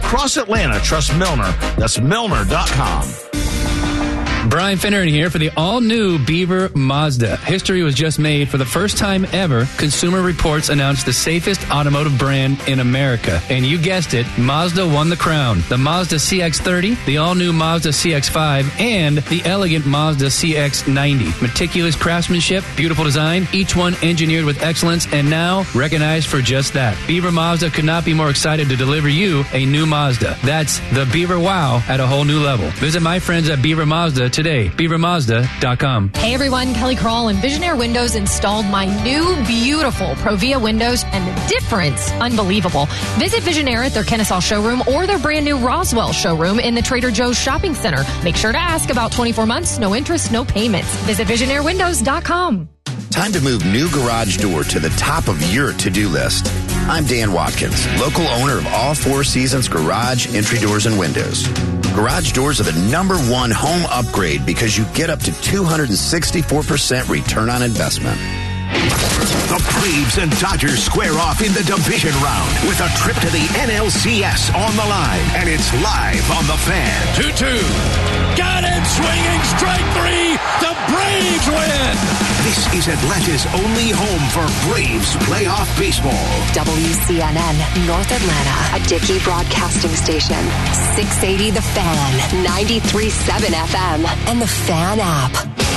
across Atlanta trust Milner. That's Milner.com. Brian Finneran here for the all-new Beaver Mazda. History was just made. For the first time ever, Consumer Reports announced the safest automotive brand in America. And you guessed it, Mazda won the crown. The Mazda CX-30, the all-new Mazda CX-5, and the elegant Mazda CX-90. Meticulous craftsmanship, beautiful design, each one engineered with excellence, and now recognized for just that. Beaver Mazda could not be more excited to deliver you a new Mazda. That's the Beaver Wow at a whole new level. Visit my friends at Beaver Mazda today. BeaverMazda.com. Hey everyone, Kelly Kroll and Visionaire Windows installed my new beautiful Provia windows, and the difference, unbelievable. Visit Visionaire at their Kennesaw showroom or their brand new Roswell showroom in the Trader Joe's shopping center. Make sure to ask about 24 months, no interest, no payments. Visit VisionaireWindows.com. Time to move new garage door to the top of your to-do list. I'm Dan Watkins, local owner of All Four Seasons Garage, Entry Doors, and Windows. Garage doors are the #1 home upgrade because you get up to 264% return on investment. The Braves and Dodgers square off in the division round with a trip to the NLCS on the line, and it's live on The Fan. 2-2. Got it! Swinging strike three! The Braves win! This is Atlanta's only home for Braves playoff baseball. WCNN, North Atlanta, a Dickey broadcasting station. 680 The Fan, 93.7 FM, and The Fan app.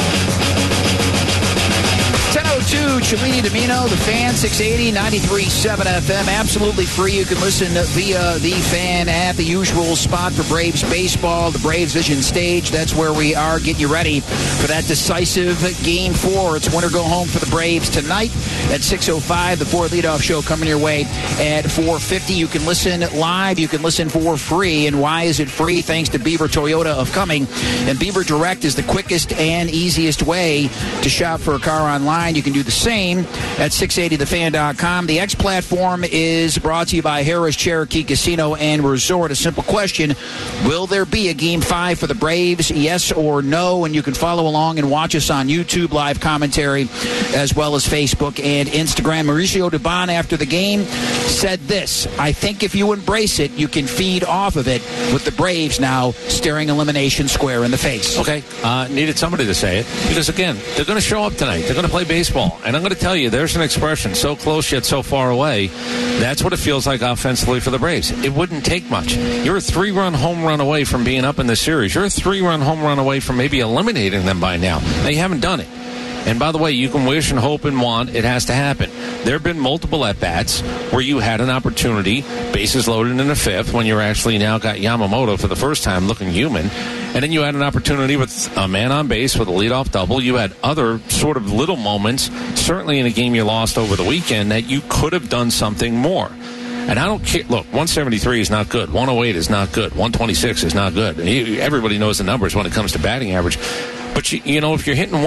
10:02, Cellini Domino, The Fan, 680, 93.7 FM. Absolutely free. You can listen via The Fan app, the usual spot for Braves baseball, the Braves Vision Stage. That's where we are getting you ready for that decisive Game 4. It's win or go home for the Braves tonight at 6:05. The 4 leadoff show coming your way at 4:50. You can listen live. You can listen for free. And why is it free? Thanks to Beaver Toyota of Cumming. And Beaver Direct is the quickest and easiest way to shop for a car online. You can do the same at 680thefan.com. The X platform is brought to you by Harris Cherokee Casino and Resort. A simple question: will there be a Game 5 for the Braves? Yes or no? And you can follow along and watch us on YouTube live commentary as well as Facebook and Instagram. Mauricio Dubon after the game said this: I think if you embrace it, you can feed off of it, with the Braves now staring elimination square in the face. Okay, needed somebody to say it, because again, they're going to show up tonight. They're going to play baseball. And I'm going to tell you, there's an expression, so close yet so far away. That's what it feels like offensively for the Braves. It wouldn't take much. You're a 3-run home run away from being up in the series. You're a 3-run home run away from maybe eliminating them by now. Now, you haven't done it. And by the way, you can wish and hope and want. It has to happen. There have been multiple at-bats where you had an opportunity, bases loaded in the 5th, when you're actually now got Yamamoto for the first time looking human. And then you had an opportunity with a man on base with a leadoff double. You had other sort of little moments, certainly in a game you lost over the weekend, that you could have done something more. And I don't care. Look, 173 is not good. 108 is not good. 126 is not good. Everybody knows the numbers when it comes to batting average. But, you know, if you're hitting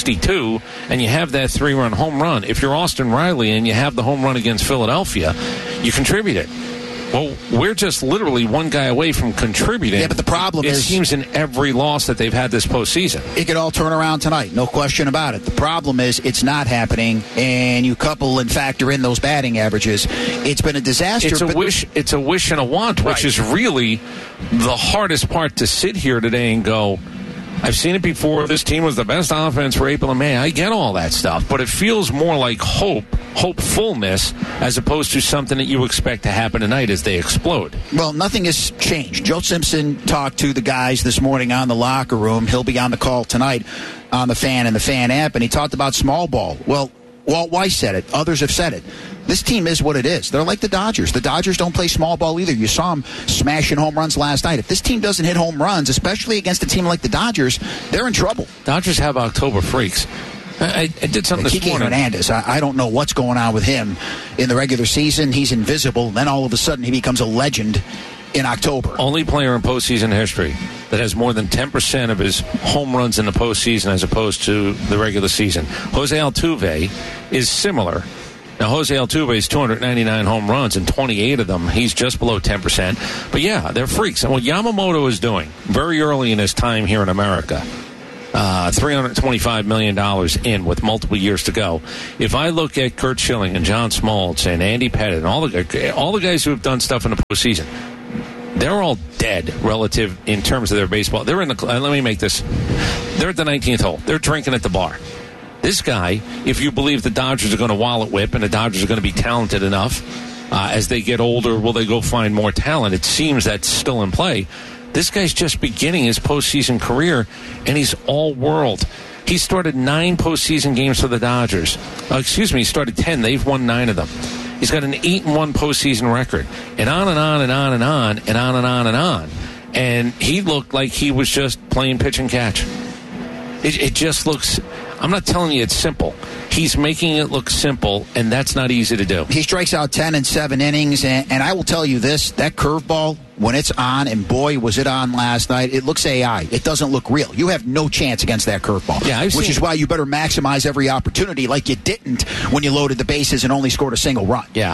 162 and you have that 3-run home run, if you're Austin Riley and you have the home run against Philadelphia, you contributed. Well, we're just literally one guy away from contributing. Yeah, but the problem is, it seems in every loss that they've had this postseason. It could all turn around tonight, no question about it. The problem is it's not happening, and you couple and factor in those batting averages. It's been a disaster. It's a wish and a want, which is really the hardest part to sit here today and go, I've seen it before. This team was the best offense for April and May. I get all that stuff, but it feels more like hopefulness, as opposed to something that you expect to happen tonight as they explode. Well, nothing has changed. Joe Simpson talked to the guys this morning on the locker room. He'll be on the call tonight on the Fan and the Fan app, and he talked about small ball. Well, Walt Weiss said it. Others have said it. This team is what it is. They're like the Dodgers. The Dodgers don't play small ball either. You saw them smashing home runs last night. If this team doesn't hit home runs, especially against a team like the Dodgers, they're in trouble. Dodgers have October freaks. I did something this morning. Hernandez, I don't know what's going on with him. In the regular season, he's invisible. Then all of a sudden, he becomes a legend in October. Only player in postseason history that has more than 10% of his home runs in the postseason as opposed to the regular season. Jose Altuve is similar. Now, Jose Altuve's 299 home runs, and 28 of them, he's just below 10%. But, yeah, they're freaks. And what Yamamoto is doing very early in his time here in America, $325 million in with multiple years to go. If I look at Curt Schilling and John Smoltz and Andy Pettitte and all the guys who have done stuff in the postseason, they're all dead relative in terms of their baseball. They're in the. Let me make this. They're at the 19th hole. They're drinking at the bar. This guy, if you believe the Dodgers are going to wallet whip and the Dodgers are going to be talented enough as they get older, will they go find more talent? It seems that's still in play. This guy's just beginning his postseason career, and he's all world. He started 9 postseason games for the Dodgers. He started 10. They've won 9 of them. He's got an 8-1 postseason record, and on and on and on and on and on and on and on. And he looked like he was just playing pitch and catch. It just looks. I'm not telling you it's simple. He's making it look simple, and that's not easy to do. He strikes out 10 in 7 innings, and I will tell you this, that curveball, when it's on, and boy, was it on last night, it looks AI. It doesn't look real. You have no chance against that curveball, which is why you better maximize every opportunity like you didn't when you loaded the bases and only scored a single run. Yeah,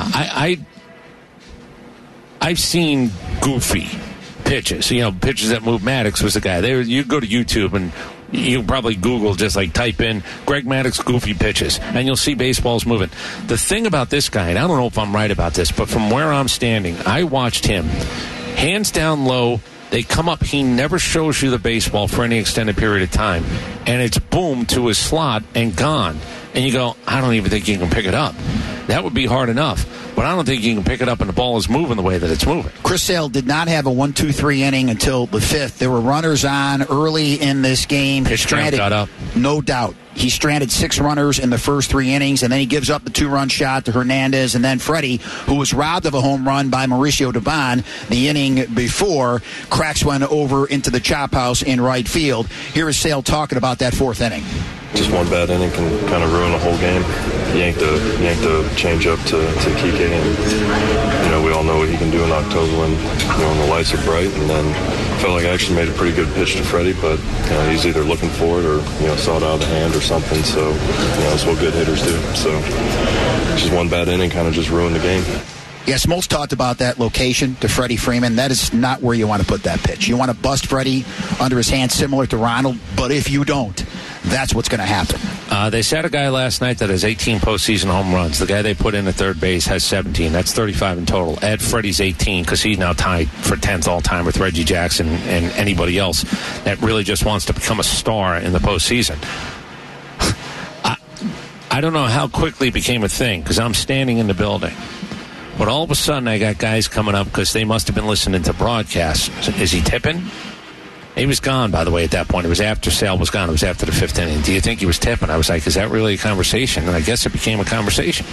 I've seen goofy pitches. Pitches that move. Maddox was the guy. You go to YouTube and you probably Google, just like type in Greg Maddux goofy pitches, and you'll see baseballs moving. The thing about this guy, and I don't know if I'm right about this, but from where I'm standing, I watched him hands down low. They come up. He never shows you the baseball for any extended period of time, and it's boom to his slot and gone. And you go, I don't even think you can pick it up. That would be hard enough, but I don't think you can pick it up and the ball is moving the way that it's moving. Chris Sale did not have a 1-2-3 inning until the 5th. There were runners on early in this game. Pitch count got up. No doubt. He stranded 6 runners in the first 3 innings, and then he gives up the 2-run shot to Hernandez, and then Freddie, who was robbed of a home run by Mauricio Dubon the inning before, cracks one over into the chop house in right field. Here is Sale talking about that 4th inning. Just one bad inning can kind of ruin a whole game. Yank the change up to Kike, and we all know what he can do in October when the lights are bright. And then felt like I actually made a pretty good pitch to Freddie, but he's either looking for it or saw it out of the hand or something. So that's what good hitters do. So just one bad inning kind of just ruined the game. Yes, Smoltz talked about that location to Freddie Freeman. That is not where you want to put that pitch. You want to bust Freddie under his hand similar to Ronald, but if you don't, that's what's going to happen. They sat a guy last night that has 18 postseason home runs. The guy they put in at third base has 17. That's 35 in total. Add Freddie's 18 because he's now tied for 10th all-time with Reggie Jackson and anybody else that really just wants to become a star in the postseason. I don't know how quickly it became a thing because I'm standing in the building. But all of a sudden, I got guys coming up because they must have been listening to broadcasts. Is he tipping? He was gone, by the way, at that point. It was after Sale was gone. It was after the 5th inning. Do you think he was tipping? I was like, is that really a conversation? And I guess it became a conversation.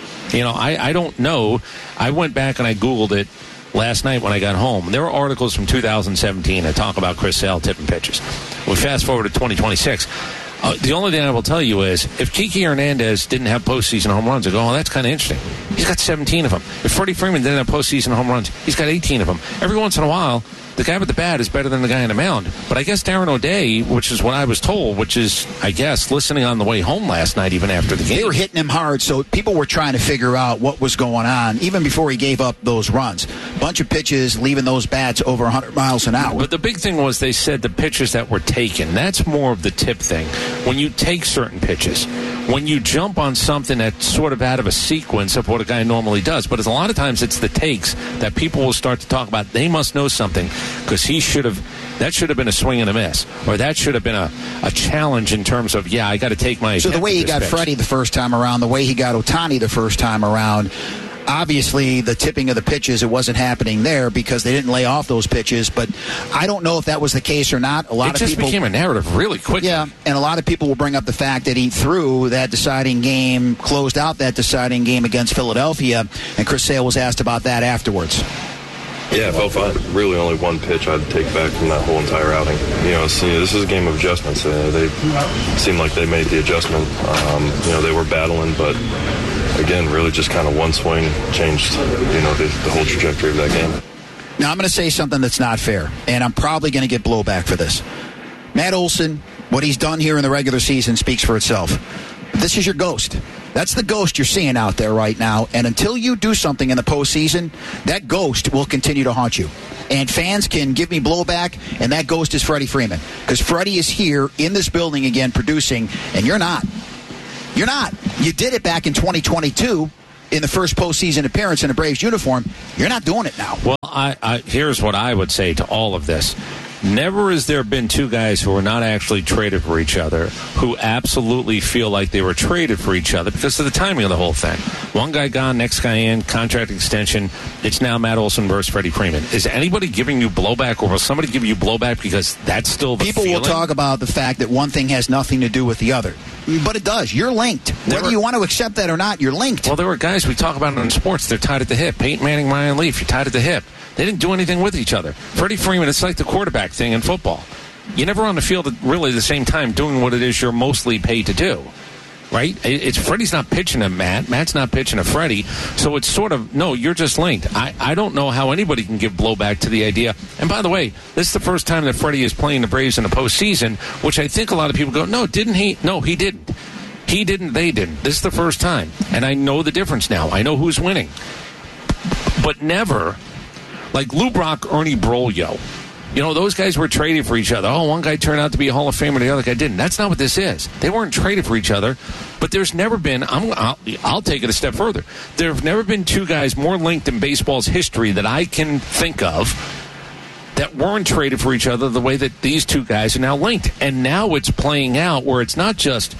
I don't know. I went back and I Googled it last night when I got home. There were articles from 2017 that talk about Chris Sale tipping pitches. We fast forward to 2026. The only thing I will tell you is if Kike Hernandez didn't have postseason home runs, I go, that's kind of interesting. He's got 17 of them. If Freddie Freeman didn't have postseason home runs, he's got 18 of them. Every once in a while, the guy with the bat is better than the guy on the mound. But I guess Darren O'Day, which is what I was told, which is, I guess, listening on the way home last night, even after the game. They were hitting him hard, so people were trying to figure out what was going on, even before he gave up those runs. Bunch of pitches, leaving those bats over 100 miles an hour. But the big thing was they said the pitches that were taken. That's more of the tip thing. When you take certain pitches, when you jump on something that's sort of out of a sequence of what a guy normally does. But a lot of times it's the takes that people will start to talk about. They must know something because that should have been a swing and a miss, or that should have been a challenge in terms of, I got to take my. So the way he got Freddie the first time around, the way he got Ohtani the first time around, obviously the tipping of the pitches, it wasn't happening there because they didn't lay off those pitches. But I don't know if that was the case or not. It just became a narrative really quickly. Yeah, and a lot of people will bring up the fact that he threw that deciding game, closed out that deciding game against Philadelphia, and Chris Sale was asked about that afterwards. Yeah, it felt fine. Really only one pitch I'd take back from that whole entire outing. This is a game of adjustments. They seemed like they made the adjustment. They were battling, but again, really just kind of one swing changed, the whole trajectory of that game. Now, I'm going to say something that's not fair, and I'm probably going to get blowback for this. Matt Olson, what he's done here in the regular season speaks for itself. This is your ghost. That's the ghost you're seeing out there right now. And until you do something in the postseason, that ghost will continue to haunt you. And fans can give me blowback, and that ghost is Freddie Freeman. Because Freddie is here in this building again producing, and you're not. You're not. You did it back in 2022 in the first postseason appearance in a Braves uniform. You're not doing it now. Well, Well, here's what I would say to all of this. Never has there been two guys who are not actually traded for each other who absolutely feel like they were traded for each other because of the timing of the whole thing. One guy gone, next guy in, contract extension. It's now Matt Olson versus Freddie Freeman. Is anybody giving you blowback, or will somebody give you blowback because that's still the People feeling? will talk about the fact that one thing has nothing to do with the other. But it does. You're linked. Whether you want to accept that or not, you're linked. Well, there were guys we talk about in sports. They're tied at the hip. Peyton Manning, Ryan Leaf, you're tied at the hip. They didn't do anything with each other. Freddie Freeman, it's like the quarterback thing in football. You're never on the field at really the same time doing what it is you're mostly paid to do. Right? It's Freddie's not pitching to Matt. Matt's not pitching to Freddie. So it's sort of, no, you're just linked. I don't know how anybody can give blowback to the idea. And by the way, this is the first time that Freddie is playing the Braves in the postseason, which I think a lot of people go, no, didn't he? No, he didn't. He didn't, they didn't. This is the first time. And I know the difference now. I know who's winning. But never, like Lou Brock, Ernie Broglio. You know, those guys were traded for each other. Oh, one guy turned out to be a Hall of Famer, the other guy didn't. That's not what this is. They weren't traded for each other. But there's never been, I'll take it a step further. There have never been two guys more linked in baseball's history that I can think of that weren't traded for each other the way that these two guys are now linked. And now it's playing out where it's not just,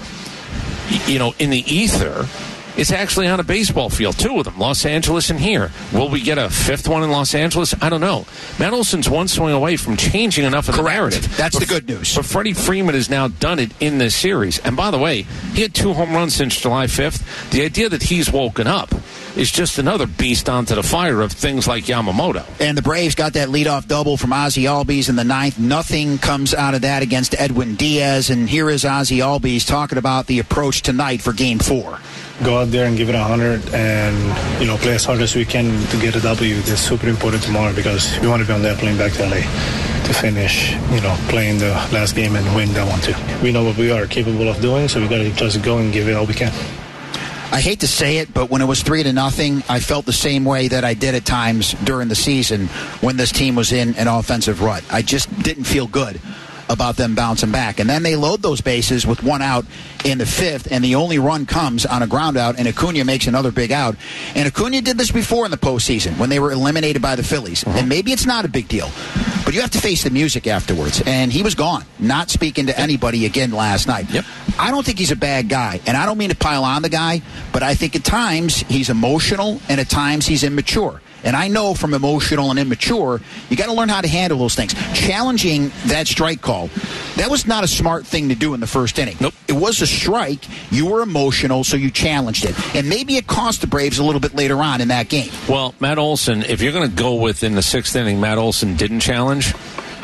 you know, in the ether. It's actually on a baseball field, two of them, Los Angeles and here. Will we get a fifth one in Los Angeles? I don't know. Matt Olson's one swing away from changing enough of the narrative. That's the good news. But Freddie Freeman has now done it in this series. And by the way, he had 2 home runs since July 5th. The idea that he's woken up is just another beast onto the fire of things like Yamamoto. And the Braves got that leadoff double from Ozzie Albies in the 9th. Nothing comes out of that against Edwin Diaz. And here is Ozzie Albies talking about the approach tonight for Game 4. Go out there and give it 100 and, you know, play as hard as we can to get a W. That's super important tomorrow because we want to be on that plane back to LA to finish, you know, playing the last game and win that one too. We know what we are capable of doing, so we got to just go and give it all we can. I hate to say it, but when it was 3-0, I felt the same way that I did at times during the season when this team was in an offensive rut. I just didn't feel good about them bouncing back. And then they load those bases with 1 out in the 5th, and the only run comes on a ground out, and Acuna makes another big out. And Acuna did this before in the postseason when they were eliminated by the Phillies. And maybe it's not a big deal, but you have to face the music afterwards. And he was gone, not speaking to anybody again last night. I don't think he's a bad guy, and I don't mean to pile on the guy, but I think at times he's emotional and at times he's immature. And I know from emotional and immature, you got to learn how to handle those things. Challenging that strike call, that was not a smart thing to do in the first inning. Nope. It was a strike. You were emotional, so you challenged it. And maybe it cost the Braves a little bit later on in that game. Well, Matt Olson, if you're going to go within the 6th inning, Matt Olson didn't challenge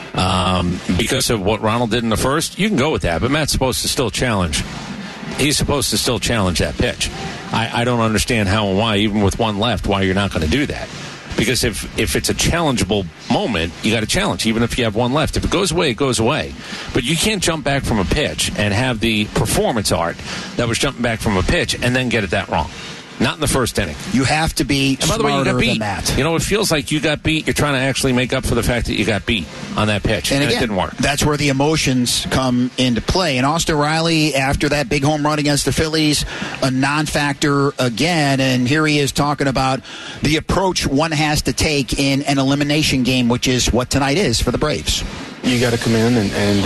because of what Ronald did in the first, you can go with that. But Matt's supposed to still challenge. He's supposed to still challenge that pitch. I don't understand how and why, even with 1 left, why you're not going to do that. Because if it's a challengeable moment, you got to challenge, even if you have 1 left. If it goes away, it goes away. But you can't jump back from a pitch and have the performance art that was jumping back from a pitch and then get it that wrong. Not in the first inning. You have to be and by the way, you got beat. Than that. You know, it feels like you got beat. You're trying to actually make up for the fact that you got beat on that pitch. And again, it didn't work. That's where the emotions come into play. And Austin Riley, after that big home run against the Phillies, a non-factor again. And here he is talking about the approach one has to take in an elimination game, which is what tonight is for the Braves. You got to come in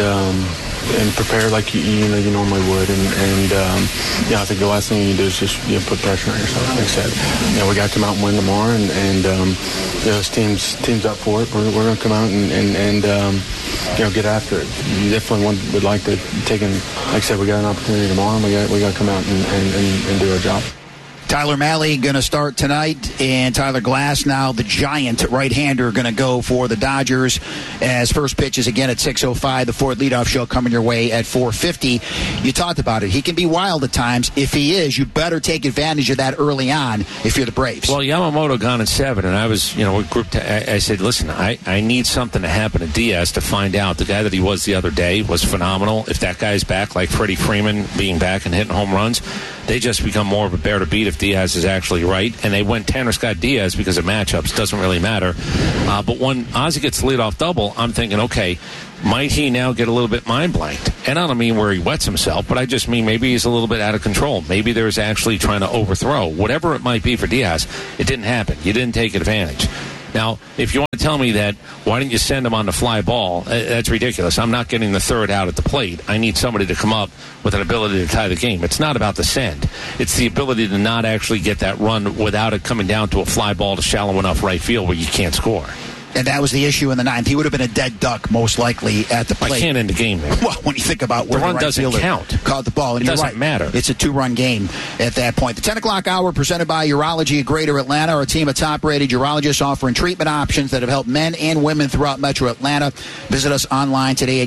and prepare like you normally would, and I think the last thing you do is just put pressure on yourself. Like I said, we got to come out and win tomorrow, and this team's up for it. We're going to come out and get after it. You definitely would like to take in. Like I said, we got an opportunity tomorrow, and we got to come out and do our job. Tyler Mahle going to start tonight, and Tyler Glass, now the giant right-hander, going to go for the Dodgers as first pitch is again at 6:05. The Ford Leadoff Show coming your way at 4:50. You talked about it. He can be wild at times. If he is, you better take advantage of that early on if you're the Braves. Well, Yamamoto gone at 7, and I was, we grouped. I said, listen, I need something to happen to Diaz to find out. The guy that he was the other day was phenomenal. If that guy's back, like Freddie Freeman being back and hitting home runs, they just become more of a bear to beat if Diaz is actually right. And they went Tanner Scott Diaz because of matchups. Doesn't really matter. But when Ozzie gets the leadoff double, I'm thinking, okay, might he now get a little bit mind blanked? And I don't mean where he wets himself, but I just mean maybe he's a little bit out of control. Maybe there's actually trying to overthrow. Whatever it might be for Diaz, it didn't happen. You didn't take advantage. Now, if you want to tell me that, why didn't you send him on the fly ball? That's ridiculous. I'm not getting the third out at the plate. I need somebody to come up with an ability to tie the game. It's not about the send. It's the ability to not actually get that run without it coming down to a fly ball to shallow enough right field where you can't score. And that was the issue in the ninth. He would have been a dead duck, most likely, at the plate. I can't end the game there. Well, when you think about where the run right doesn't fielder count. Caught the ball. And it doesn't matter. It's a 2-run game at that point. The 10 o'clock hour presented by Urology of Greater Atlanta, our team of top-rated urologists offering treatment options that have helped men and women throughout Metro Atlanta. Visit us online today at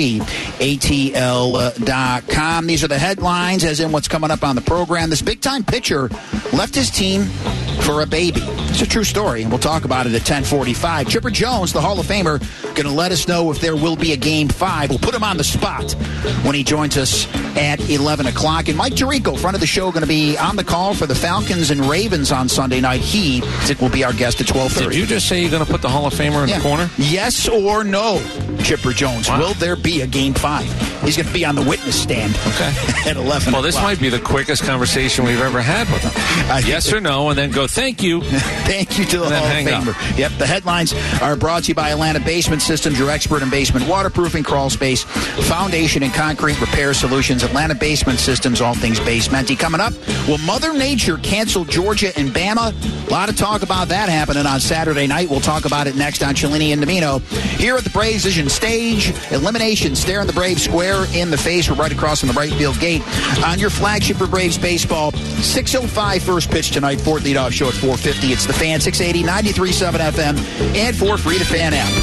UGATL.com. These are the headlines, as in what's coming up on the program. This big-time pitcher left his team for a baby. It's a true story, and we'll talk about it at 10:45. Chipper Jones, the Hall of Famer, going to let us know if there will be a Game 5. We'll put him on the spot when he joins us at 11 o'clock. And Mike Tirico, front of the show, going to be on the call for the Falcons and Ravens on Sunday night. He will be our guest at 12:30. Did you just say you're going to put the Hall of Famer in the corner? Yes or no, Chipper Jones? Wow. Will there be a Game 5? He's going to be on the witness stand at 11 Well, this might be the quickest conversation we've ever had with him. Yes or no, and then go, thank you. Thank you to the Hall of Famer. Yep, the headlines are brought to you by Atlanta Basement Systems, your expert in basement waterproofing, crawl space, foundation, and concrete repair solutions. Atlanta Basement Systems, all things basementy. Coming up, will Mother Nature cancel Georgia and Bama? A lot of talk about that happening on Saturday night. We'll talk about it next on Cellini and Domino. Here at the Braves Vision stage, elimination staring the Braves square in the face. We're right across from the right field gate on your flagship for Braves baseball. 6:05 first pitch tonight. Fourth leadoff show at 4:50. It's the Fan, 680, 93.7 FM, and for free to Fan app.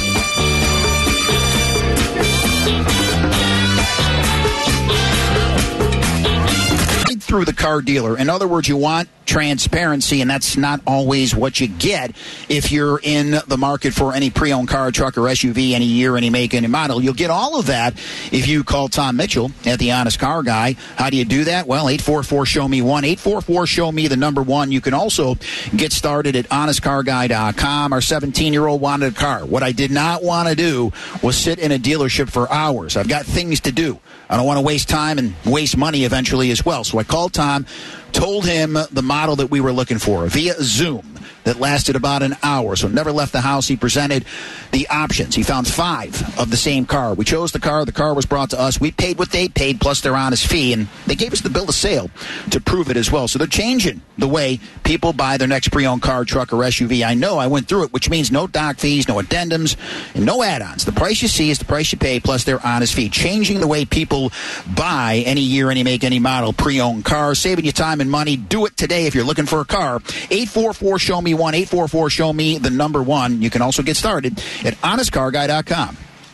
Through the car dealer. In other words, you want transparency, and that's not always what you get if you're in the market for any pre-owned car, truck, or SUV, any year, any make, any model. You'll get all of that if you call Tom Mitchell at the Honest Car Guy. How do you do that? Well, 844-SHOW-ME-1, 844-SHOW-ME, the number 1. You can also get started at honestcarguy.com. Our 17-year-old wanted a car. What I did not want to do was sit in a dealership for hours. I've got things to do. I don't want to waste time and waste money eventually as well. So I called Tom, told him the model that we were looking for via Zoom that lasted about an hour. So never left the house. He presented the options. He found 5 of the same car. We chose the car. The car was brought to us. We paid what they paid plus their honest fee, and they gave us the bill of sale to prove it as well. So they're changing the way people buy their next pre-owned car, truck, or SUV. I know. I went through it, which means no doc fees, no addendums, and no add-ons. The price you see is the price you pay plus their honest fee. Changing the way people buy any year, any make, any model pre-owned cars, saving you time and money. Do it today if you're looking for a car. 844-SHOW-ME-1, 844-SHOW-ME, the number 1. You can also get started at honestcarguy.com.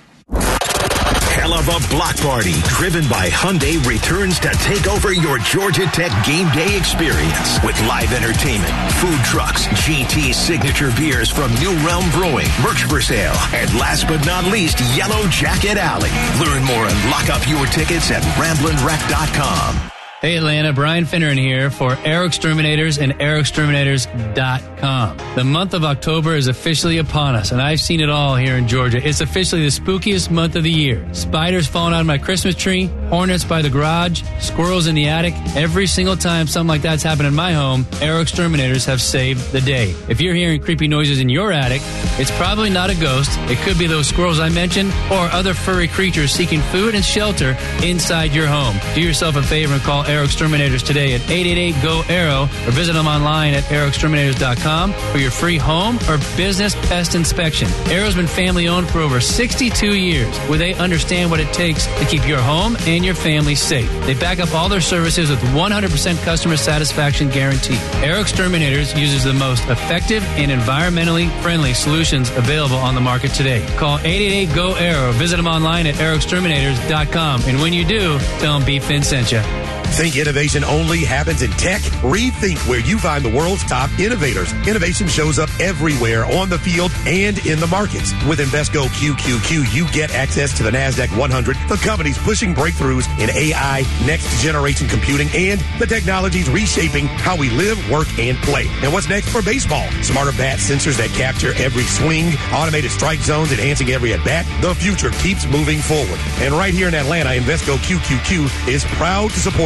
Hell of a block party driven by Hyundai returns to take over your Georgia Tech game day experience with live entertainment, food trucks, GT signature beers from New Realm Brewing, merch for sale, and last but not least, Yellow Jacket Alley. Learn more and lock up your tickets at RamblinWreck.com. Hey Atlanta, Brian Finneran here for Air Exterminators and AirExterminators.com. The month of October is officially upon us, and I've seen it all here in Georgia. It's officially the spookiest month of the year. Spiders falling out of my Christmas tree, hornets by the garage, squirrels in the attic. Every single time something like that's happened in my home, Air Exterminators have saved the day. If you're hearing creepy noises in your attic, it's probably not a ghost. It could be those squirrels I mentioned or other furry creatures seeking food and shelter inside your home. Do yourself a favor and call Air Exterminators today at 888-GO-ARROW or visit them online at airexterminators.com for your free home or business pest inspection. Arrow's been family owned for over 62 years, where they understand what it takes to keep your home and your family safe. They back up all their services with 100% customer satisfaction guarantee. Air Exterminators uses the most effective and environmentally friendly solutions available on the market today. Call 888-GO-ARROW or visit them online at airexterminators.com. And when you do, tell them B-Fin sent you. Think innovation only happens in tech? Rethink where you find the world's top innovators. Innovation shows up everywhere on the field and in the markets. With Invesco QQQ, you get access to the NASDAQ 100, the companies pushing breakthroughs in AI, next-generation computing, and the technologies reshaping how we live, work, and play. And what's next for baseball? Smarter bat sensors that capture every swing, automated strike zones enhancing every at-bat. The future keeps moving forward. And right here in Atlanta, Invesco QQQ is proud to support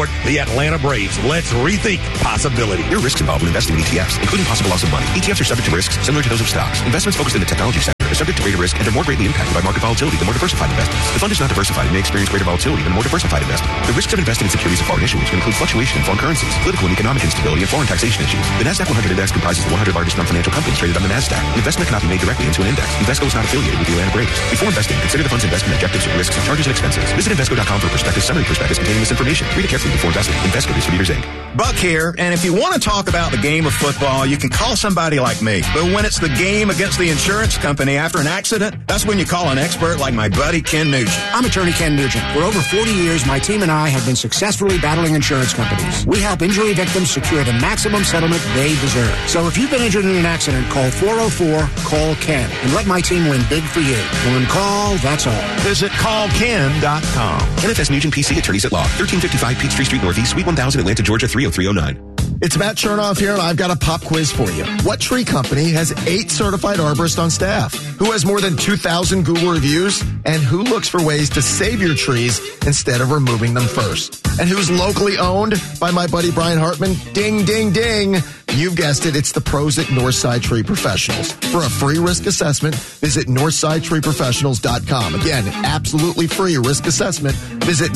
the Atlanta Braves. Let's rethink possibility. There are risks involved when investing in ETFs, including possible loss of money. ETFs are subject to risks similar to those of stocks. Investments focused in the technology sector are subject to greater risk and are more greatly impacted by market volatility than more diversified investments. The fund is not diversified and may experience greater volatility than a more diversified investment. The risks of investing in securities of foreign issuers can include fluctuation in foreign currencies, political and economic instability, and foreign taxation issues. The NASDAQ 100 index comprises the 100 largest non-financial companies traded on the NASDAQ. An investment cannot be made directly into an index. Invesco is not affiliated with the Atlanta Braves. Before investing, consider the fund's investment objectives, risks, charges, and expenses. Visit Invesco.com for a summary prospectus containing this information. Read it carefully before investing. Invesco Distributors, Inc. Buck here, and if you want to talk about the game of football, you can call somebody like me. But when it's the game against the insurance company after an accident, that's when you call an expert like my buddy Ken Nugent. I'm attorney Ken Nugent. For over 40 years, my team and I have been successfully battling insurance companies. We help injury victims secure the maximum settlement they deserve. So if you've been injured in an accident, call 404-CALL-KEN and let my team win big for you. One call, that's all. Visit callken.com. NFS Nugent PC, attorneys at law. 1355 Peachtree Street Northeast, Suite 1000, Atlanta, Georgia 30309. It's Matt Chernoff here, and I've got a pop quiz for you. What tree company has 8 certified arborists on staff? Who has more than 2,000 Google reviews? And who looks for ways to save your trees instead of removing them first? And who's locally owned by my buddy Brian Hartman? Ding, ding, ding. You've guessed it. It's the pros at Northside Tree Professionals. For a free risk assessment, visit NorthsideTreeProfessionals.com. Again, absolutely free risk assessment. Visit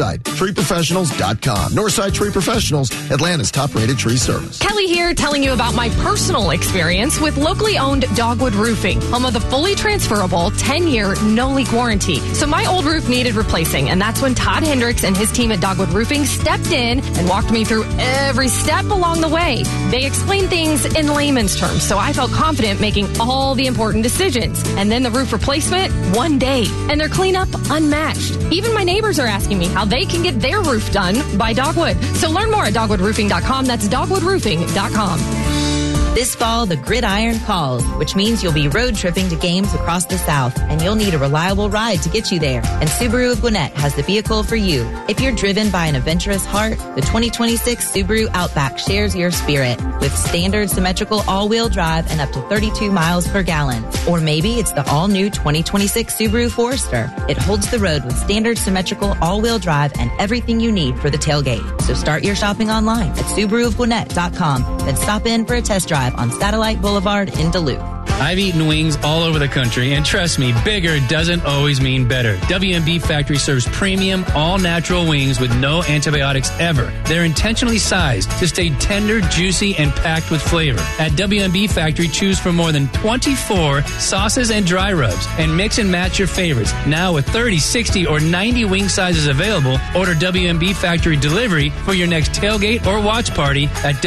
NorthsideTreeProfessionals.com. Northside Tree Professionals, Atlanta's top-rated tree service. Kelly here telling you about my personal experience with locally owned Dogwood Roofing, home of the fully transferable 10-year no-leak warranty. So my old roof needed replacing, and that's when Todd Hendricks and his team at Dogwood Roofing stepped in and walked me through every step along the way. They explained things in layman's terms, so I felt confident making all the important decisions. And then the roof replacement, one day, and their cleanup unmatched. Even my neighbors are asking me how they can get their roof done by Dogwood. So learn more at dogwoodroofing.com. That's dogwoodroofing.com. This fall, the gridiron calls, which means you'll be road tripping to games across the South, and you'll need a reliable ride to get you there. And Subaru of Gwinnett has the vehicle for you. If you're driven by an adventurous heart, the 2026 Subaru Outback shares your spirit with standard symmetrical all-wheel drive and up to 32 miles per gallon. Or maybe it's the all-new 2026 Subaru Forester. It holds the road with standard symmetrical all-wheel drive and everything you need for the tailgate. So start your shopping online at SubaruofGwinnett.com. Then stop in for a test drive on Satellite Boulevard in Duluth. I've eaten wings all over the country, and trust me, bigger doesn't always mean better. WMB Factory serves premium, all-natural wings with no antibiotics ever. They're intentionally sized to stay tender, juicy, and packed with flavor. At WMB Factory, choose from more than 24 sauces and dry rubs, and mix and match your favorites. Now with 30, 60, or 90 wing sizes available, order WMB Factory delivery for your next tailgate or watch party at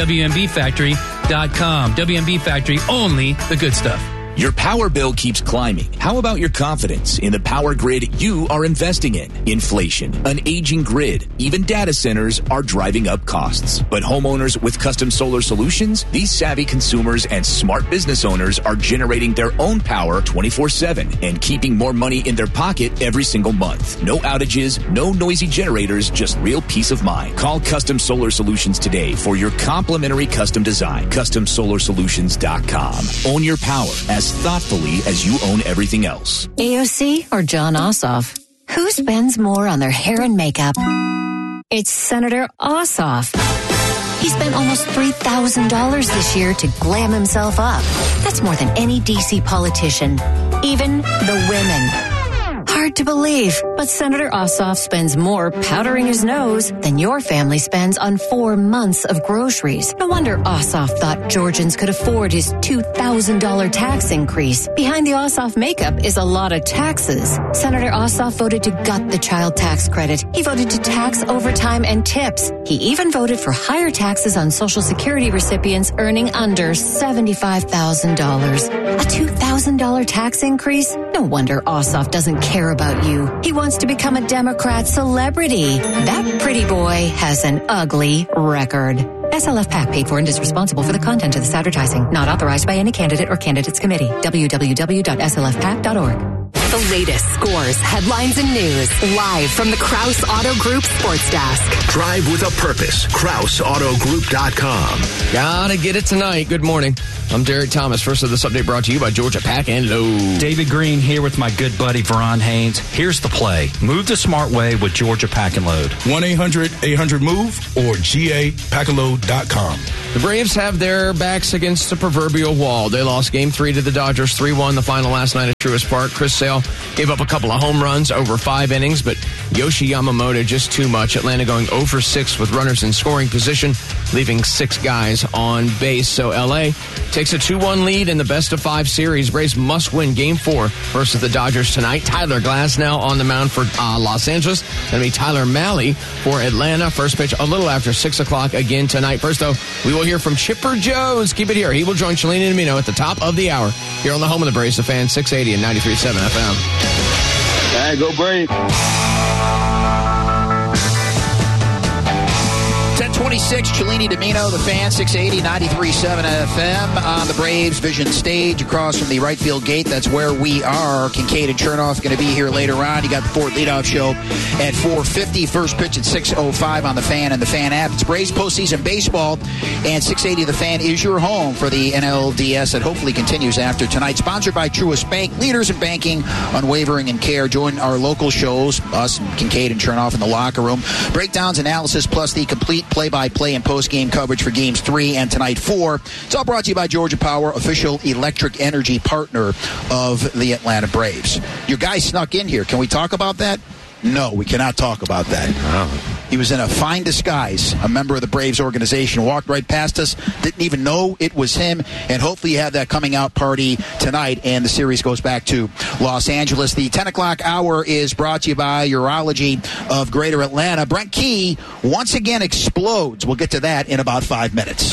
WMBFactory.com. WMB Factory, only the good stuff. Your power bill keeps climbing. How about your confidence in the power grid you are investing in? Inflation, an aging grid, even data centers are driving up costs. But homeowners with custom solar solutions, these savvy consumers and smart business owners are generating their own power 24/7 and keeping more money in their pocket every single month. No outages, no noisy generators, just real peace of mind. Call Custom Solar Solutions today for your complimentary custom design. CustomSolarSolutions.com. Own your power as thoughtfully as you own everything else. AOC or John Ossoff? Who spends more on their hair and makeup? It's Senator Ossoff. He spent almost $3,000 this year to glam himself up. That's more than any DC politician, even the women. Hard to believe, but Senator Ossoff spends more powdering his nose than your family spends on 4 months of groceries. No wonder Ossoff thought Georgians could afford his $2,000 tax increase. Behind the Ossoff makeup is a lot of taxes. Senator Ossoff voted to gut the child tax credit. He voted to tax overtime and tips. He even voted for higher taxes on Social Security recipients earning under $75,000. A $2,000 tax increase? No wonder Ossoff doesn't care about you. He wants to become a Democrat celebrity. That pretty boy has an ugly record. SLF PAC paid for and is responsible for the content of this advertising. Not authorized by any candidate or candidates committee. www.slfpac.org. The latest scores, headlines, and news live from the Krause Auto Group Sports Desk. Drive with a purpose. KrauseAutoGroup.com. Gotta get it tonight. Good morning. I'm Derek Thomas. First of this update brought to you by Georgia Pack and Load. David Green here with my good buddy Veron Haynes. Here's the play. Move the smart way with Georgia Pack and Load. 1-800-800-MOVE or GAPackandLoad.com. The Braves have their backs against the proverbial wall. They lost Game 3 to the Dodgers, 3-1 the final last night at Truist Park. Chris Sale gave up a couple of home runs over 5 innings, but Yoshi Yamamoto just too much. Atlanta going 0 for 6 with runners in scoring position, leaving 6 guys on base. So L.A. takes a 2-1 lead in the best-of-5 series. Braves must win Game 4 versus the Dodgers tonight. Tyler Glasnow on the mound for Los Angeles. Going to be Tyler Mahle for Atlanta. First pitch a little after 6 o'clock again tonight. First, though, we will hear from Chipper Jones. Keep it here. He will join Shalini Domino at the top of the hour here on the home of the Braves, the Fan, 680 and 93.7 FM. All right, go Braves. 1026, Cellini Domino, the Fan, 680, 93.7 FM on the Braves Vision stage across from the right field gate. That's where we are. Kincaid and Chernoff going to be here later on. You got the Ford leadoff show at 4:50. First pitch at 6:05 on the Fan and the Fan app. It's Braves postseason baseball, and 680 The Fan is your home for the NLDS that hopefully continues after tonight. Sponsored by Truist Bank, leaders in banking, unwavering in care. Join our local shows, us and Kincaid and Chernoff in the locker room. Breakdowns, analysis, plus the complete play-by-play and post-game coverage for Games 3 and tonight 4. It's all brought to you by Georgia Power, official electric energy partner of the Atlanta Braves. Your guy snuck in here. Can we talk about that? No, we cannot talk about that. He was in a fine disguise, a member of the Braves organization, walked right past us, didn't even know it was him, and hopefully you have that coming out party tonight, and the series goes back to Los Angeles. The 10 o'clock hour is brought to you by Urology of Greater Atlanta. Brent Key once again explodes. We'll get to that in about 5 minutes.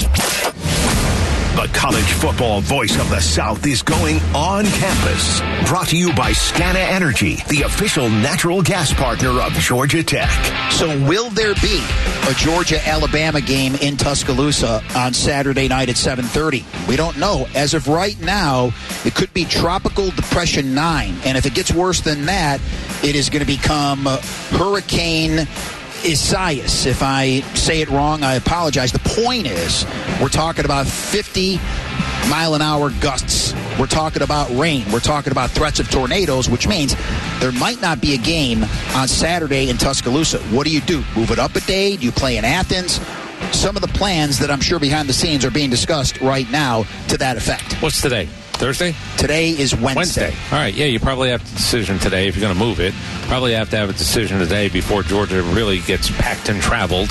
The college football voice of the South is going on campus. Brought to you by Scana Energy, the official natural gas partner of Georgia Tech. So will there be a Georgia-Alabama game in Tuscaloosa on Saturday night at 7:30? We don't know. As of right now, it could be Tropical Depression 9. And if it gets worse than that, it is going to become Hurricane Isaias. If I say it wrong, I apologize. The point is, we're talking about 50-mile-an-hour gusts. We're talking about rain. We're talking about threats of tornadoes, which means there might not be a game on Saturday in Tuscaloosa. What do you do? Move it up a day? Do you play in Athens? Some of the plans that I'm sure behind the scenes are being discussed right now to that effect. What's today? Thursday? Today is Wednesday. All right, yeah, you probably have a decision today if you're going to move it. Probably have to have a decision today before Georgia really gets packed and traveled,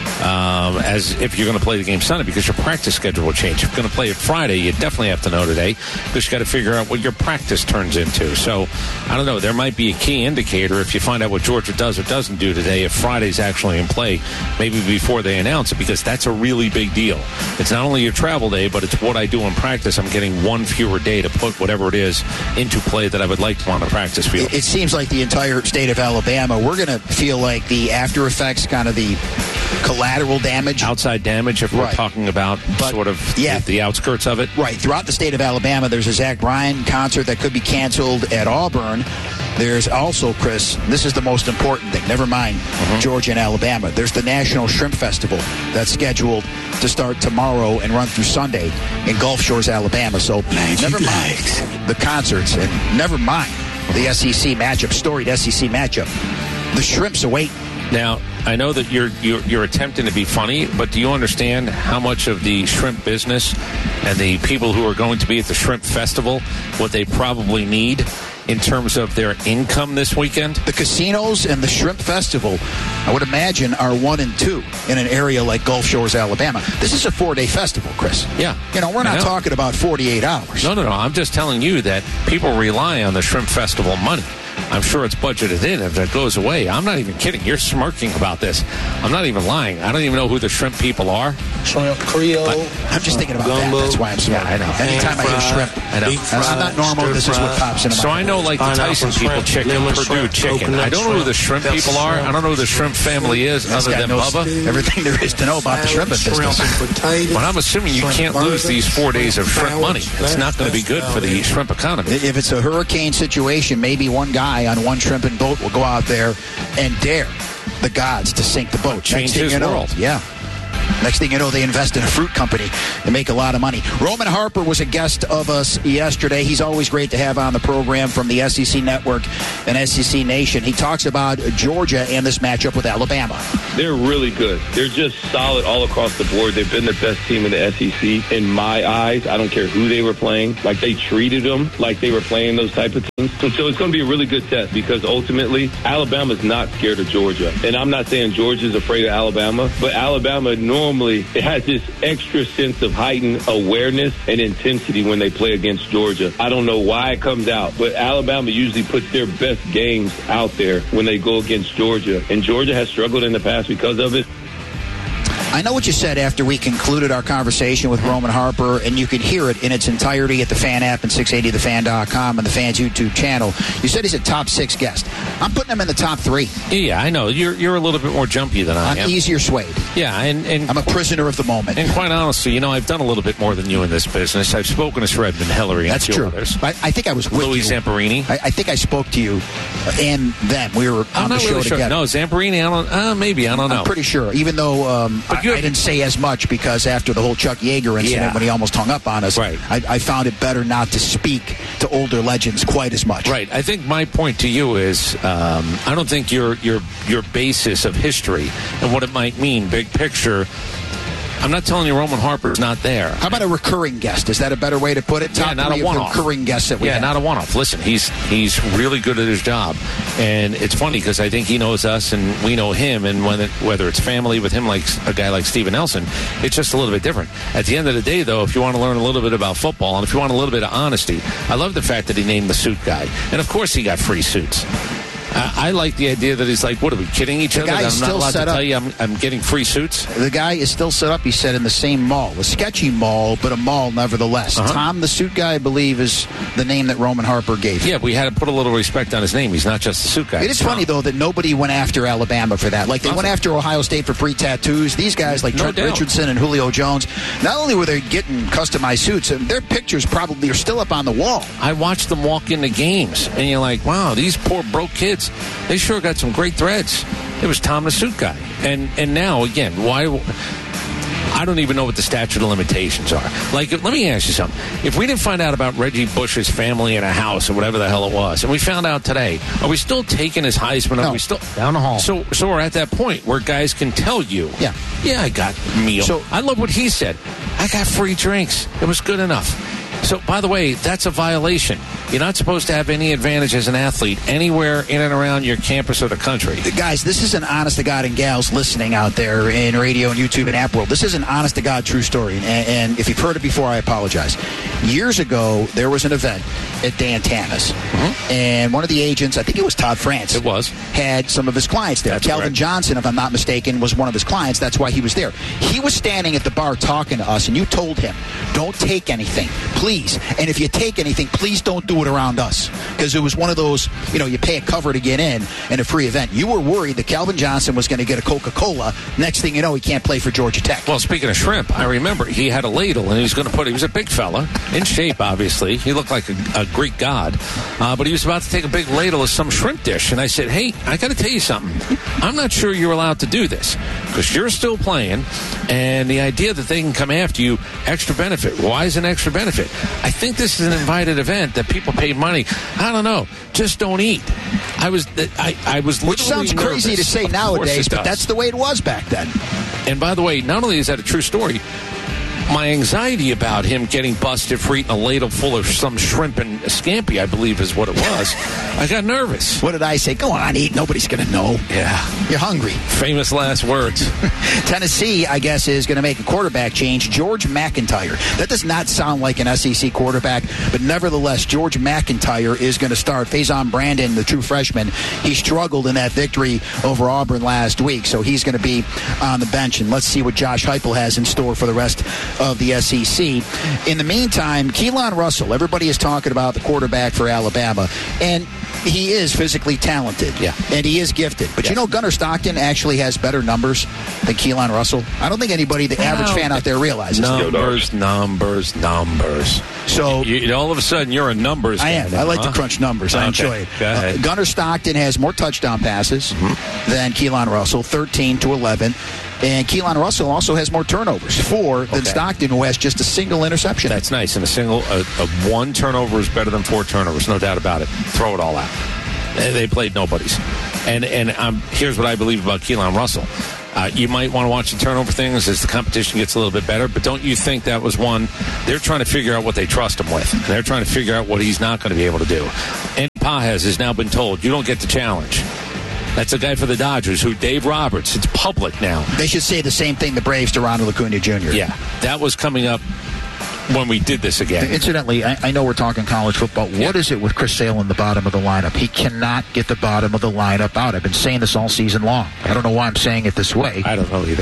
as if you're going to play the game Sunday, because your practice schedule will change. If you're going to play it Friday, you definitely have to know today, because you got to figure out what your practice turns into. So, I don't know, there might be a key indicator if you find out what Georgia does or doesn't do today, if Friday's actually in play, maybe before they announce it, because that's a really big deal. It's not only your travel day, but it's what I do in practice. I'm getting one fewer day to put whatever it is into play that I would like to on the practice field. It seems like the entire state of Alabama, we're going to feel like the after effects, kind of the collateral damage. Outside damage, if we're talking about sort of the outskirts of it. Right. Throughout the state of Alabama, there's a Zach Bryan concert that could be canceled at Auburn. There's also, Chris, this is the most important thing. Never mind Georgia and Alabama. There's the National Shrimp Festival that's scheduled to start tomorrow and run through Sunday in Gulf Shores, Alabama. So never mind the concerts and never mind the SEC matchup, storied SEC matchup. The Shrimps await. Now, I know that you're attempting to be funny, but do you understand how much of the shrimp business and the people who are going to be at the Shrimp Festival, what they probably need in terms of their income this weekend? The casinos and the Shrimp Festival, I would imagine, are 1 and 2 in an area like Gulf Shores, Alabama. This is a 4-day festival, Chris. Yeah. You know, we're not talking about 48 hours. No. I'm just telling you that people rely on the Shrimp Festival money. I'm sure it's budgeted in. If it goes away, I'm not even kidding. You're smirking about this. I'm not even lying. I don't even know who the shrimp people are. Shrimp Creole. I'm just thinking about that. That's why I'm smirking. I know. Anytime I hear shrimp, I know. I'm not normal. This is what pops into my So I know, like the Tyson people, chicken, Purdue chicken. I don't know who the shrimp people are. I don't know who the shrimp family is, other than Bubba. Everything there is to know about the shrimp business. But I'm assuming you can't lose these 4 days of shrimp money. It's not going to be good for the shrimp economy. If it's a hurricane situation, maybe one guy on one shrimping boat will go out there and dare the gods to sink the boat. Change his world. Yeah. Next thing you know, they invest in a fruit company and make a lot of money. Roman Harper was a guest of us yesterday. He's always great to have on the program from the SEC Network and SEC Nation. He talks about Georgia and this matchup with Alabama. They're really good. They're just solid all across the board. They've been the best team in the SEC in my eyes. I don't care who they were playing. Like, they treated them like they were playing those type of teams. And so it's going to be a really good test because ultimately Alabama's not scared of Georgia. And I'm not saying Georgia's afraid of Alabama, but Alabama normally it has this extra sense of heightened awareness and intensity when they play against Georgia. I don't know why it comes out, but Alabama usually puts their best games out there when they go against Georgia. And Georgia has struggled in the past because of it. I know what you said after we concluded our conversation with Roman Harper, and you can hear it in its entirety at the Fan app and 680thefan.com and the Fan's YouTube channel. You said he's a top 6 guest. I'm putting him in the top 3. Yeah, I know. You're a little bit more jumpy than I am. I'm easier swayed. Yeah, and I'm a prisoner of the moment. And quite honestly, I've done a little bit more than you in this business. I've spoken to Redmond Hillary. That's true. Others. I think I was with Louis you. Zamperini. I think I spoke to you and them. We were on the show really together. Sure. No, Zamperini, maybe. I don't know. I'm pretty sure, even though I didn't say as much because after the whole Chuck Yeager incident when he almost hung up on us, right. I found it better not to speak to older legends quite as much. Right. I think my point to you is I don't think your basis of history and what it might mean, big picture, I'm not telling you Roman Harper's not there. How about a recurring guest? Is that a better way to put it? Top not a one-off. Recurring guests that we have. Not a one-off. Listen, he's really good at his job, and it's funny because I think he knows us and we know him, and whether it's family with him, like a guy like Steven Nelson, it's just a little bit different. At the end of the day, though, if you want to learn a little bit about football and if you want a little bit of honesty, I love the fact that he named the suit guy, and of course he got free suits. I like the idea that he's like, what are we kidding each other? I'm not allowed to tell you I'm getting free suits. The guy is still set up, he said, in the same mall. A sketchy mall, but a mall nevertheless. Tom, the suit guy, I believe, is the name that Roman Harper gave him. Yeah, we had to put a little respect on his name. He's not just the suit guy. It is funny, though, that nobody went after Alabama for that. Like, they went after Ohio State for free tattoos. These guys, like Trent Richardson and Julio Jones, not only were they getting customized suits, their pictures probably are still up on the wall. I watched them walk into games, and you're like, wow, these poor broke kids, they sure got some great threads. It was Tom the suit guy. And now, again, why... I don't even know what the statute of limitations are. Like, let me ask you something. If we didn't find out about Reggie Bush's family in a house or whatever the hell it was, and we found out today, are we still taking his Heisman? No. Are we still down the hall? So we're at that point where guys can tell you, yeah, I got meal. So I love what he said. I got free drinks. It was good enough. So, by the way, that's a violation. You're not supposed to have any advantage as an athlete anywhere in and around your campus or the country. Guys, this is an honest-to-God and gals listening out there in radio and YouTube and app world. This is an honest-to-God true story. And if you've heard it before, I apologize. Years ago, there was an event at Dan Tana's. And one of the agents, I think it was Todd France. It was. Had some of his clients there. That's Calvin correct. Johnson, if I'm not mistaken, was one of his clients. That's why he was there. He was standing at the bar talking to us, and you told him, don't take anything, please. And if you take anything, please don't do it around us. Because it was one of those, you pay a cover to get in a free event. You were worried that Calvin Johnson was going to get a Coca-Cola. Next thing you know, he can't play for Georgia Tech. Well, speaking of shrimp, I remember he had a ladle, and he was a big fella, in shape, obviously. He looked like a Greek god. But he was about to take a big ladle of some shrimp dish. And I said, hey, I got to tell you something. I'm not sure you're allowed to do this because you're still playing. And the idea that they can come after you, extra benefit. Why is an extra benefit? I think this is an invited event that people pay money. I don't know. Just don't eat. I was Which sounds crazy nervous. to say nowadays, but that's the way it was back then. And by the way, not only is that a true story, my anxiety about him getting busted for eating a ladle full of some shrimp and scampi, I believe is what it was, I got nervous. What did I say? Go on, eat. Nobody's going to know. Yeah. You're hungry. Famous last words. Tennessee, I guess, is going to make a quarterback change. George McIntyre. That does not sound like an SEC quarterback, but nevertheless, George McIntyre is going to start. Faison Brandon, the true freshman, he struggled in that victory over Auburn last week, so he's going to be on the bench, and let's see what Josh Heupel has in store for the rest of the SEC. In the meantime, Keelan Russell, everybody is talking about the quarterback for Alabama, and he is physically talented, and he is gifted. But you know, Gunnar Stockton actually has better numbers than Keelan Russell. I don't think anybody, the average fan out there, realizes. Numbers. So all of a sudden, you're a numbers guy. I am. I like to crunch numbers. I enjoy it. Go ahead. Gunnar Stockton has more touchdown passes than Keelan Russell, 13 to 11. And Keelan Russell also has more turnovers, 4 than Stockton, who has just a single interception. That's nice. And a one turnover is better than 4 turnovers, no doubt about it. Throw it all out. They played nobodies. And here's what I believe about Keelan Russell. You might want to watch the turnover things as the competition gets a little bit better, but don't you think that was one? They're trying to figure out what they trust him with. They're trying to figure out what he's not going to be able to do. And Pajes has now been told, you don't get the challenge. That's a guy for the Dodgers, who Dave Roberts, it's public now. They should say the same thing the Braves to Ronald Acuna Jr. Yeah, that was coming up when we did this again. Incidentally, I know we're talking college football. What is it with Chris Sale in the bottom of the lineup? He cannot get the bottom of the lineup out. I've been saying this all season long. I don't know why I'm saying it this way. I don't know either.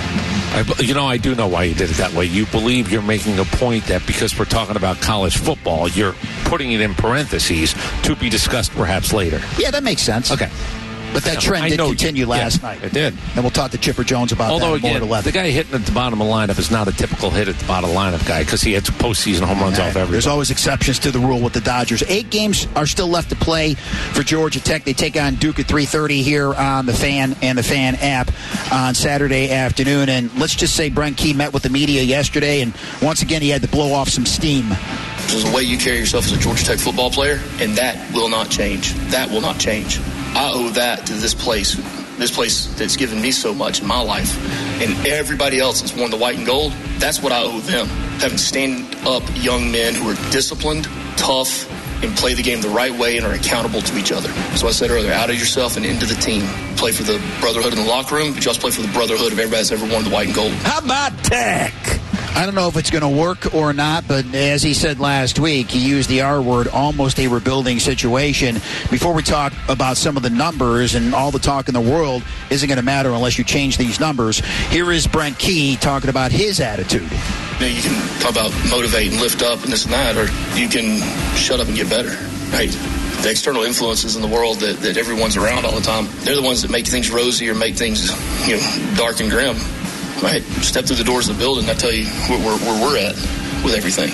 I do know why you did it that way. You believe you're making a point that because we're talking about college football, you're putting it in parentheses to be discussed perhaps later. Yeah, that makes sense. Okay. But that trend did continue last night. It did. And we'll talk to Chipper Jones about that more at 11. The guy hitting at the bottom of the lineup is not a typical hit at the bottom of the lineup guy because he hits postseason home runs off everything. There's always exceptions to the rule with the Dodgers. 8 games are still left to play for Georgia Tech. They take on Duke at 3:30 here on the Fan and the Fan app on Saturday afternoon. And let's just say Brent Key met with the media yesterday, and once again he had to blow off some steam. There's a way you carry yourself as a Georgia Tech football player, and that will not change. That will not change. I owe that to this place that's given me so much in my life, and everybody else that's worn the white and gold. That's what I owe them. Having stand-up young men who are disciplined, tough, and play the game the right way and are accountable to each other. So I said earlier, out of yourself and into the team. Play for the brotherhood in the locker room, but you also play for the brotherhood of everybody that's ever worn the white and gold. How about Tech? I don't know if it's going to work or not, but as he said last week, he used the R word, almost a rebuilding situation. Before we talk about some of the numbers, and all the talk in the world isn't going to matter unless you change these numbers, here is Brent Key talking about his attitude. You can talk about motivate and lift up and this and that, or you can shut up and get better, right? The external influences in the world that everyone's around all the time, they're the ones that make things rosy or make things dark and grim. Right, step through the doors of the building, I tell you where we're at with everything.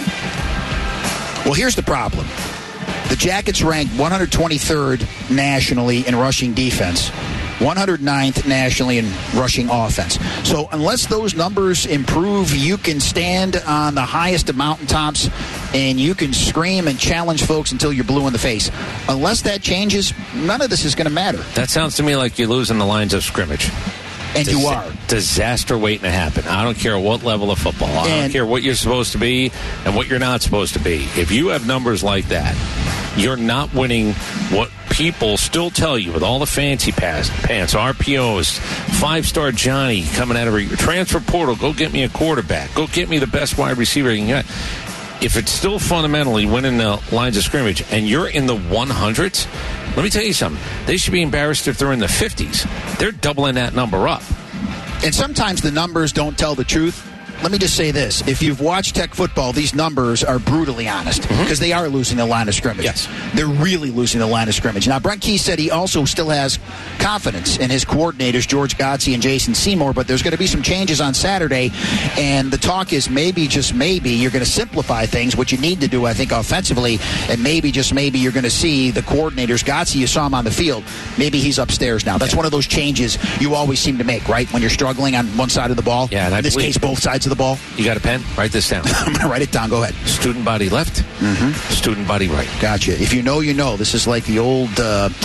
Well, here's the problem. The Jackets ranked 123rd nationally in rushing defense, 109th nationally in rushing offense. So unless those numbers improve, you can stand on the highest of mountaintops and you can scream and challenge folks until you're blue in the face. Unless that changes, none of this is going to matter. That sounds to me like you're losing the lines of scrimmage. And you are. Disaster waiting to happen. I don't care what level of football. I don't care what you're supposed to be and what you're not supposed to be. If you have numbers like that, you're not winning what people still tell you with all the fancy pants, RPOs, 5-star Johnny coming out of a transfer portal. Go get me a quarterback. Go get me the best wide receiver you can get. If it's still fundamentally winning the lines of scrimmage and you're in the 100s, let me tell you something. They should be embarrassed if they're in the 50s. They're doubling that number up. And sometimes the numbers don't tell the truth. Let me just say this. If you've watched Tech football, these numbers are brutally honest because they are losing the line of scrimmage. Yes. They're really losing the line of scrimmage. Now, Brent Key said he also still has confidence in his coordinators, George Godsey and Jason Seymour, but there's going to be some changes on Saturday, and the talk is maybe, just maybe, you're going to simplify things, what you need to do, I think, offensively, and maybe, just maybe, you're going to see the coordinators. Godsey, you saw him on the field. Maybe he's upstairs now. That's one of those changes you always seem to make, right, when you're struggling on one side of the ball? Yeah, and in this case, both sides of the ball. You got a pen? Write this down. I'm going to write it down. Go ahead. Student body left, student body right. Gotcha. If you know, you know. This is like the old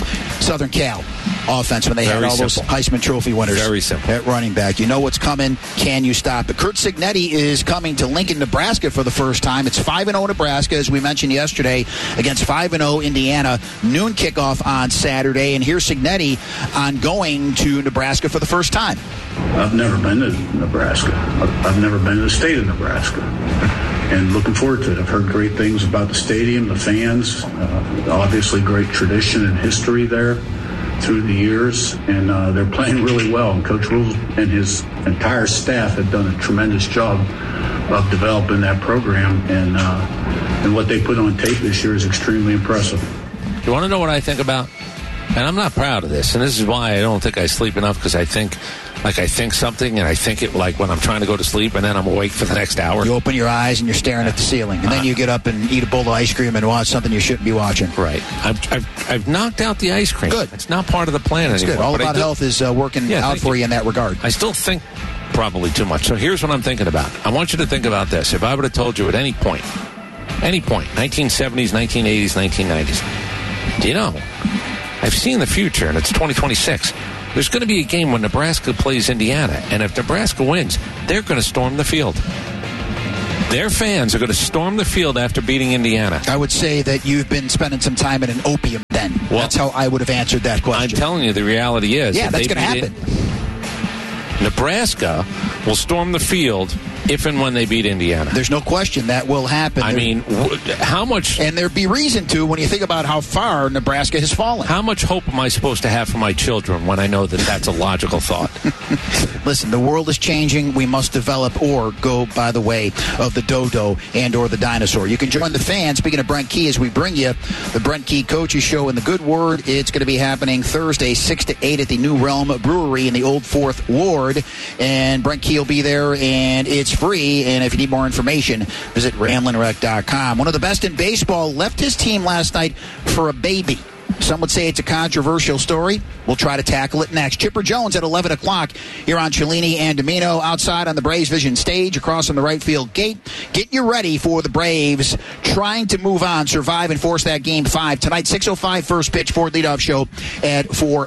Southern Cal offense when they had all those Heisman Trophy winners. Very simple. At running back. You know what's coming. Can you stop it? Curt Cignetti is coming to Lincoln, Nebraska for the first time. It's 5-0 Nebraska, as we mentioned yesterday, against 5-0 Indiana. Noon kickoff on Saturday. And here's Cignetti on going to Nebraska for the first time. I've never been to Nebraska. I've never been to the state of Nebraska. And looking forward to it. I've heard great things about the stadium, the fans, obviously great tradition and history there through the years, and they're playing really well. And Coach Rule and his entire staff have done a tremendous job of developing that program, and what they put on tape this year is extremely impressive. You want to know what I think about? And I'm not proud of this, and this is why I don't think I sleep enough, because I think something, and I think it like when I'm trying to go to sleep, and then I'm awake for the next hour. You open your eyes and you're staring at the ceiling, and then you get up and eat a bowl of ice cream and watch something you shouldn't be watching. Right. I've knocked out the ice cream. Good. It's not part of the plan anymore. Good. All About Health is working out for you in that regard. I still think probably too much. So here's what I'm thinking about. I want you to think about this. If I would have told you at any point, 1970s, 1980s, 1990s, do you know, I've seen the future, and it's 2026. There's going to be a game when Nebraska plays Indiana, and if Nebraska wins, they're going to storm the field. Their fans are going to storm the field after beating Indiana. I would say that you've been spending some time in an opium den. Well, that's how I would have answered that question. I'm telling you, the reality is... Yeah, that's going to happen. Nebraska will storm the field if and when they beat Indiana. There's no question that will happen. I mean, how much... And there'd be reason to when you think about how far Nebraska has fallen. How much hope am I supposed to have for my children when I know that that's a logical thought? Listen, the world is changing. We must develop or go by the way of the dodo and or the dinosaur. You can join the fan. Speaking of Brent Key, as we bring you the Brent Key Coaches Show in the Good Word, it's going to be happening Thursday, 6 to 8 at the New Realm Brewery in the Old 4th Ward. And Brent Key will be there, and it's free. And if you need more information, visit RamlinRec.com. One of the best in baseball left his team last night for a baby. Some would say it's a controversial story. We'll try to tackle it next. Chipper Jones at 11 o'clock here on Cellini and Domino outside on the Braves Vision stage across from the right field gate. Get you ready for the Braves trying to move on, survive, and force that Game 5. Tonight, 6:05 first pitch, Ford leadoff show at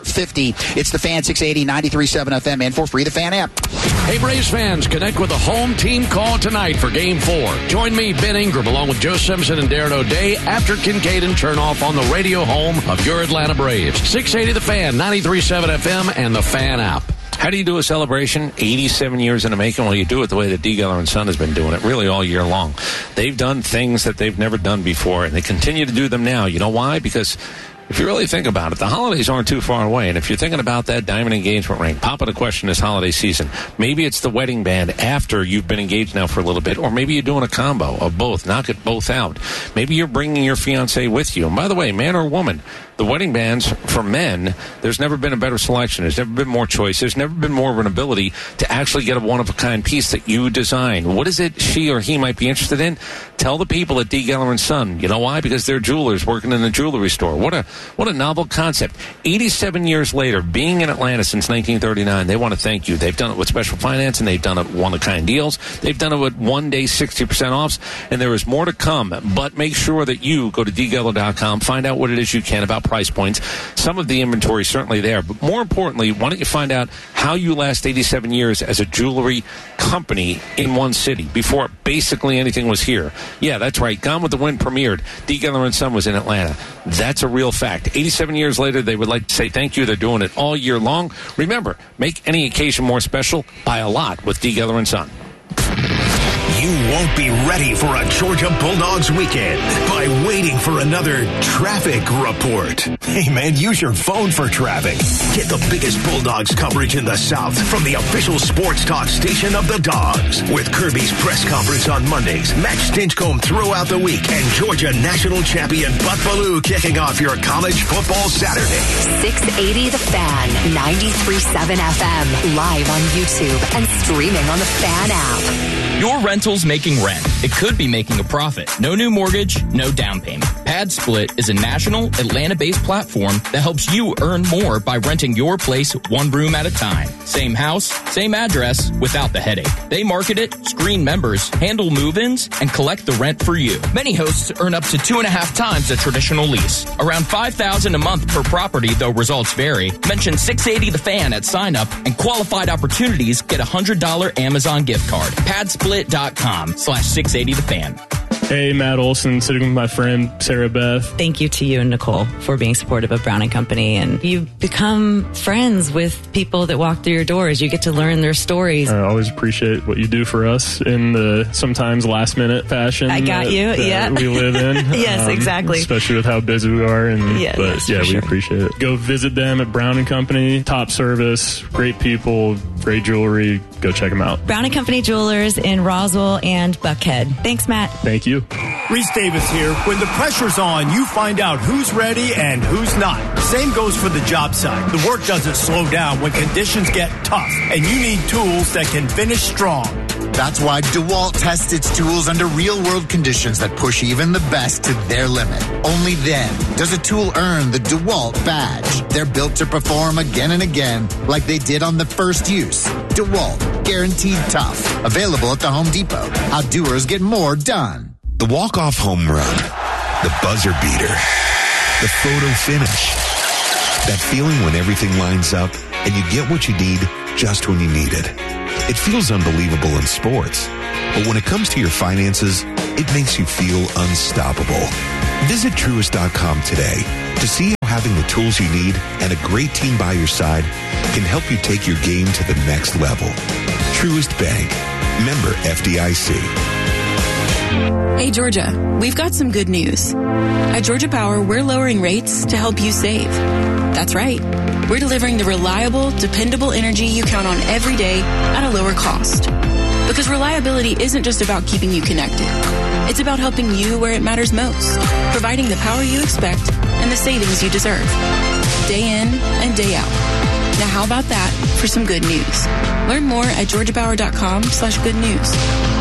4:50. It's the Fan 680, 93.7 FM, and for free, the Fan app. Hey, Braves fans, connect with the home team call tonight for Game 4. Join me, Ben Ingram, along with Joe Simpson and Darren O'Day after Kincaid and Turnoff on the radio home of your Atlanta Braves. 680 The Fan, 93.7 FM, and the Fan app. How do you do a celebration 87 years in the making? Well, you do it the way that D. Geller and Son has been doing it really all year long. They've done things that they've never done before, and they continue to do them now. You know why? Because if you really think about it, the holidays aren't too far away. And if you're thinking about that diamond engagement ring, pop it a question this holiday season. Maybe it's the wedding band after you've been engaged now for a little bit, or maybe you're doing a combo of both. Knock it both out. Maybe you're bringing your fiancé with you. And by the way, man or woman, the wedding bands for men, there's never been a better selection. There's never been more choice. There's never been more of an ability to actually get a one-of-a-kind piece that you design. What is it she or he might be interested in? Tell the people at D. Geller & Son. You know why? Because they're jewelers working in a jewelry store. What a novel concept. 87 years later, being in Atlanta since 1939, they want to thank you. They've done it with special financing. They've done it with one-of-a-kind deals. They've done it with one-day 60% offs, and there is more to come. But make sure that you go to dgeller.com, find out what it is you can about price points. Some of the inventory is certainly there. But more importantly, why don't you find out how you last 87 years as a jewelry company in one city before basically anything was here. Yeah, that's right. Gone with the Wind premiered. D. Geller & Son was in Atlanta. That's a real fact. 87 years later, they would like to say thank you. They're doing it all year long. Remember, make any occasion more special. Buy a lot with D. Geller & Son. You won't be ready for a Georgia Bulldogs weekend by waiting for another traffic report. Hey, man, use your phone for traffic. Get the biggest Bulldogs coverage in the South from the official sports talk station of the Dogs. With Kirby's press conference on Mondays, Max Stinchcomb throughout the week, and Georgia national champion Buck Bellew kicking off your college football Saturday. 680 The Fan, 93.7 FM, live on YouTube and streaming on the Fan app. Your rental's making rent. It could be making a profit. No new mortgage, no down payment. PadSplit is a national, Atlanta-based platform that helps you earn more by renting your place one room at a time. Same house, same address, without the headache. They market it, screen members, handle move-ins, and collect the rent for you. Many hosts earn up to 2.5 times a traditional lease. Around $5,000 a month per property, though results vary. Mention 680 The Fan at sign-up, and qualified opportunities get a $100 Amazon gift card. Padsplit.com/680 The Fan. Hey, Matt Olson, sitting with my friend Sarah Beth. Thank you to you and Nicole for being supportive of Brown & Company. And you become friends with people that walk through your doors. You get to learn their stories. I always appreciate what you do for us in the sometimes last-minute fashion. I got you, yeah. We live in. Yes, exactly. Especially with how busy we are. Yes, we appreciate it. Go visit them at Brown & Company. Top service, great people, great jewelry. Go check them out. Brown & Company Jewelers in Roswell and Buckhead. Thanks, Matt. Thank you. Reese Davis here. When the pressure's on, you find out who's ready and who's not. Same goes for the job site. The work doesn't slow down when conditions get tough, and you need tools that can finish strong. That's why DeWalt tests its tools under real-world conditions that push even the best to their limit. Only then does a tool earn the DeWalt badge. They're built to perform again and again, like they did on the first use. DeWalt, guaranteed tough. Available at the Home Depot. How doers get more done. The walk-off home run, the buzzer beater, the photo finish. That feeling when everything lines up and you get what you need just when you need it. It feels unbelievable in sports, but when it comes to your finances, it makes you feel unstoppable. Visit Truist.com today to see how having the tools you need and a great team by your side can help you take your game to the next level. Truist Bank, member FDIC. Hey, Georgia, we've got some good news. At Georgia Power, we're lowering rates to help you save. That's right. We're delivering the reliable, dependable energy you count on every day at a lower cost. Because reliability isn't just about keeping you connected. It's about helping you where it matters most, providing the power you expect and the savings you deserve. Day in and day out. Now how about that for some good news? Learn more at georgiapower.com/good news.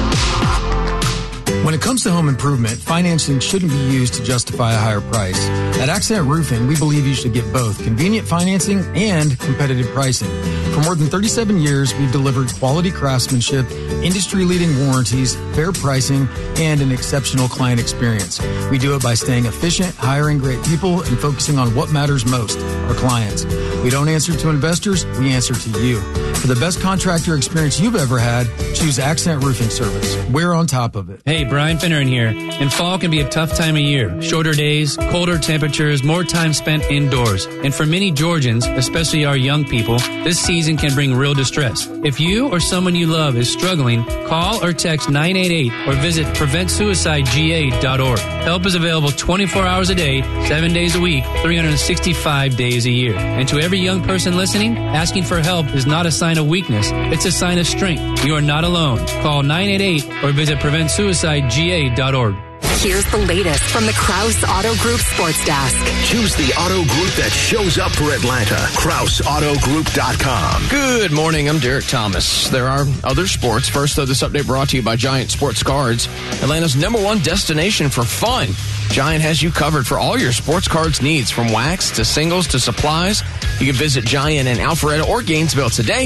When it comes to home improvement, financing shouldn't be used to justify a higher price. At Accent Roofing, we believe you should get both convenient financing and competitive pricing. For more than 37 years, we've delivered quality craftsmanship, industry-leading warranties, fair pricing, and an exceptional client experience. We do it by staying efficient, hiring great people, and focusing on what matters most, our clients. We don't answer to investors, we answer to you. For the best contractor experience you've ever had, choose Accent Roofing Service. We're on top of it. Hey, Brian Finneran here. And fall can be a tough time of year. Shorter days, colder temperatures, more time spent indoors. And for many Georgians, especially our young people, this season can bring real distress. If you or someone you love is struggling, call or text 988 or visit PreventSuicideGA.org. Help is available 24 hours a day, 7 days a week, 365 days a year. And to every young person listening, asking for help is not a sign of weakness. It's a sign of strength. You are not alone. Call 988 or visit PreventSuicideGA.org. Here's the latest from the Krause Auto Group Sports Desk. Choose the auto group that shows up for Atlanta. KrauseAutoGroup.com. Good morning. I'm Derek Thomas. There are other sports. First, though, this update brought to you by Giant Sports Cards, Atlanta's #1 destination for fun. Giant has you covered for all your sports cards needs, from wax to singles to supplies. You can visit Giant in Alpharetta or Gainesville today,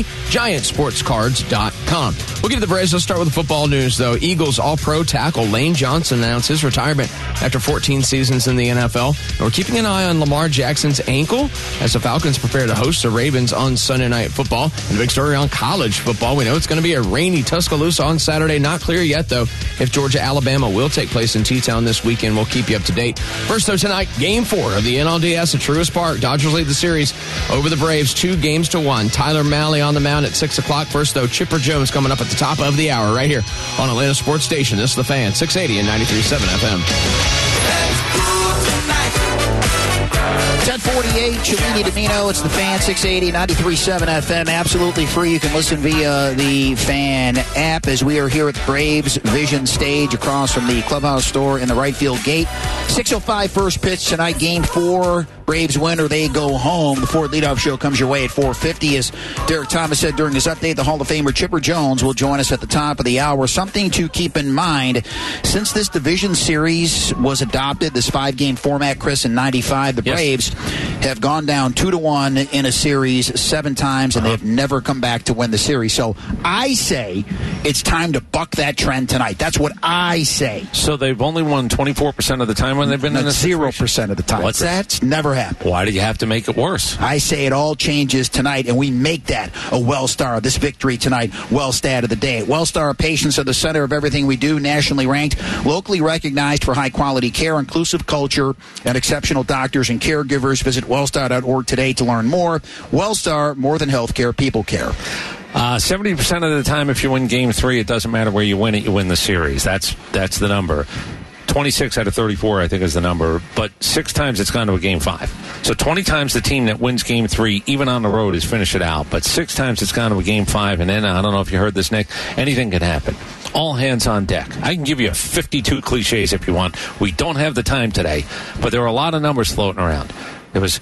GiantSportsCards.com. We'll get to the Braves. Let's start with the football news, though. Eagles All-Pro tackle Lane Johnson announced his retirement after 14 seasons in the NFL. And we're keeping an eye on Lamar Jackson's ankle as the Falcons prepare to host the Ravens on Sunday Night Football. And the big story on college football, we know it's going to be a rainy Tuscaloosa on Saturday. Not clear yet, though, if Georgia-Alabama will take place in T-Town this weekend. We'll keep you up to date. First, though, tonight, Game 4 of the NLDS at Truist Park. Dodgers lead the series over the Braves 2-1. Tyler Mahle on the mound at 6 o'clock. First, though, Chipper Jones coming up at the top of the hour right here on Atlanta Sports Station. This is The Fan, 680 and 93.7 FM. 1048, Cellini Domino. It's the Fan 680, 93.7 FM. Absolutely free. You can listen via the Fan app as we are here at the Braves Vision Stage across from the clubhouse store in the right field gate. 6:05 first pitch tonight, Game 4. Braves win or they go home. The Ford Leadoff Show comes your way at 4:50. As Derek Thomas said during his update, the Hall of Famer Chipper Jones will join us at the top of the hour. Something to keep in mind, since this division series was adopted, this 5-game format, Chris, in 95, the Braves have gone down 2-1 in a series 7 times, and they have never come back to win the series. So I say it's time to buck that trend tonight. That's what I say. So they've only won 24% of the time when they've been in this 0% of the time. What's that? It's never happened. Why do you have to make it worse? I say it all changes tonight, and we make that a Wellstar. This victory tonight, Wellstat of the day. Wellstar, patients are the center of everything we do, nationally ranked, locally recognized for high-quality care, inclusive culture, and exceptional doctors and caregivers. Visit wellstar.org today to learn more. Wellstar, more than healthcare, people care. 70% of the time, if you win Game 3, it doesn't matter where you win it, you win the series. That's the number. 26 out of 34, I think, is the number. But 6 times it's gone to a Game 5. So 20 times the team that wins Game 3, even on the road, has finished it out. But 6 times it's gone to a Game 5. And then, I don't know if you heard this, Nick, anything can happen. All hands on deck. I can give you 52 cliches if you want. We don't have the time today. But there are a lot of numbers floating around. It was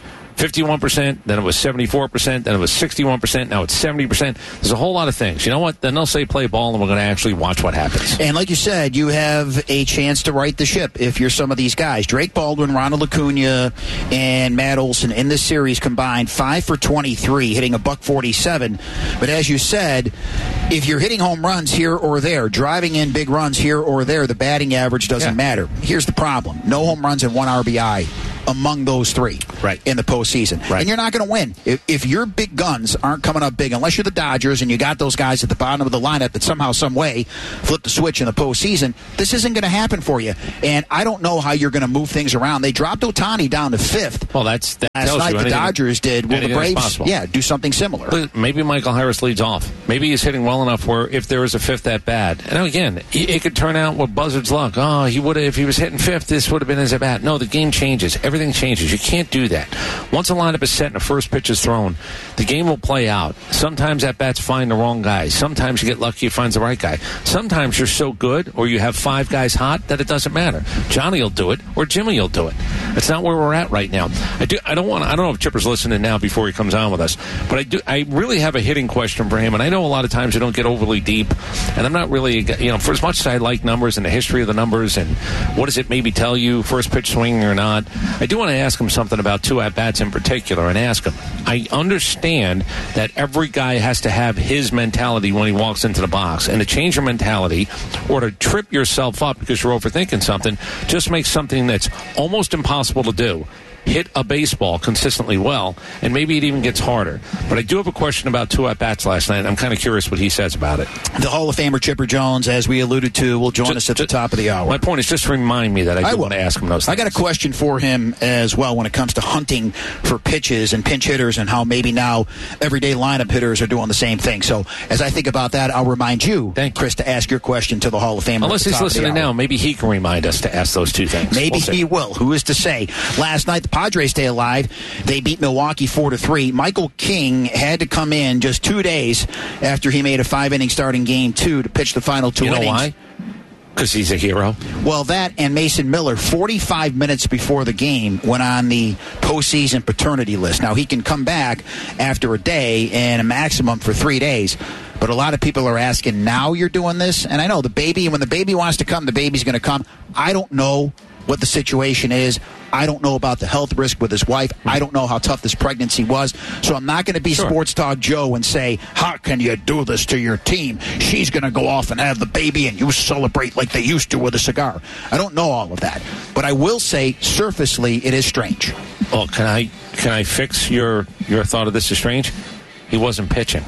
51%, then it was 74%, then it was 61%, now it's 70%. There's a whole lot of things. You know what? Then they'll say play ball, and we're going to actually watch what happens. And like you said, you have a chance to right the ship if you're some of these guys. Drake Baldwin, Ronald Acuna, and Matt Olson in this series combined 5 for 23, hitting $147. But as you said, if you're hitting home runs here or there, driving in big runs here or there, the batting average doesn't matter. Here's the problem. No home runs and 1 RBI among those 3 in the postseason. And you're not going to win. If your big guns aren't coming up big, unless you're the Dodgers and you got those guys at the bottom of the lineup that somehow, some way flip the switch in the postseason, this isn't going to happen for you. And I don't know how you're going to move things around. They dropped Ohtani down to 5th. Well, that last night the Dodgers did. Will the Braves do something similar? Maybe Michael Harris leads off. Maybe he's hitting well enough where if there was a 5th at bat, and again, it could turn out with Buzzard's luck. Oh, he would have, if he was hitting 5th, this would have been his at bat. No, the game changes. Everything changes. You can't do that. Once a lineup is set and the first pitch is thrown, the game will play out. Sometimes at bats find the wrong guy. Sometimes you get lucky, it finds the right guy. Sometimes you're so good or you have 5 guys hot that it doesn't matter. Johnny will do it or Jimmy will do it. That's not where we're at right now. I don't know if Chipper's listening now before he comes on with us, but I really have a hitting question for him, and I know a lot of times you don't get overly deep, and I'm not really, for as much as I like numbers and the history of the numbers and what does it maybe tell you, first pitch swinging or not, I do want to ask him something about 2 at-bats in particular and ask him. I understand that every guy has to have his mentality when he walks into the box, and to change your mentality or to trip yourself up because you're overthinking something just makes something that's almost impossible to do hit a baseball consistently well, and maybe it even gets harder. But I do have a question about 2 at-bats last night. I'm kind of curious what he says about it. The Hall of Famer Chipper Jones, as we alluded to, will join us at the top of the hour. My point is just remind me that I do want to ask him those things. I got a question for him as well when it comes to hunting for pitches and pinch hitters and how maybe now everyday lineup hitters are doing the same thing. So as I think about that, I'll remind you, Chris, to ask your question to the Hall of Famer. Unless he's listening now, maybe he can remind us to ask those 2 things. Maybe he will. Who is to say? Last night, the Padres stay alive. They beat Milwaukee 4-3. Michael King had to come in just 2 days after he made a 5-inning start in Game 2 to pitch the final 2 innings. You know why? Because he's a hero. Well, that and Mason Miller, 45 minutes before the game, went on the postseason paternity list. Now, he can come back after a day and a maximum for 3 days. But a lot of people are asking, now you're doing this? And I know the baby, when the baby wants to come, the baby's going to come. I don't know what the situation is. I don't know about the health risk with his wife. I don't know how tough this pregnancy was. So I'm not going to be Sports Talk Joe and say, how can you do this to your team? She's going to go off and have the baby and you celebrate like they used to with a cigar. I don't know all of that. But I will say, surfacely, it is strange. Well, can I fix your thought of this is strange? He wasn't pitching.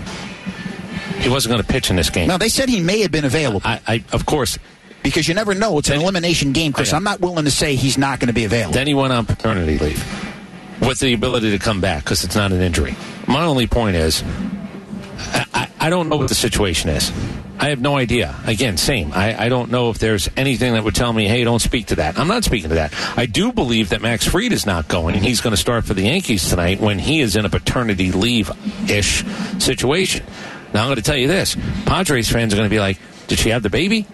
He wasn't going to pitch in this game. No, they said he may have been available. Of course. Because you never know. It's an elimination game, Chris. I'm not willing to say he's not going to be available. Then he went on paternity leave with the ability to come back because it's not an injury. My only point is, I I don't know what the situation is. I have no idea. Again, same. I don't know if there's anything that would tell me, hey, don't speak to that. I'm not speaking to that. I do believe that Max Fried is not going, and he's going to start for the Yankees tonight when he is in a paternity leave-ish situation. Now, I'm going to tell you this. Padres fans are going to be like, did she have the baby?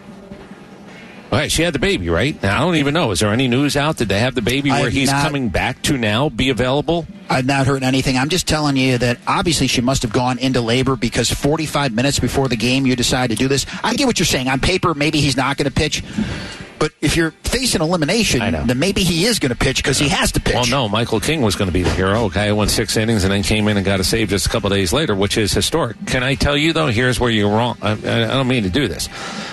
All right, she had the baby, right? Now, I don't even know. Is there any news out? Did they have the baby where he's coming back to now be available? I've not heard anything. I'm just telling you that obviously she must have gone into labor because 45 minutes before the game you decide to do this. I get what you're saying. On paper, maybe he's not going to pitch. But if you're facing elimination, then maybe he is going to pitch because he has to pitch. Well, no, Michael King was going to be the hero. Okay, I went 6 innings and then came in and got a save just a couple of days later, which is historic. Can I tell you, though, here's where you're wrong. I don't mean to do this.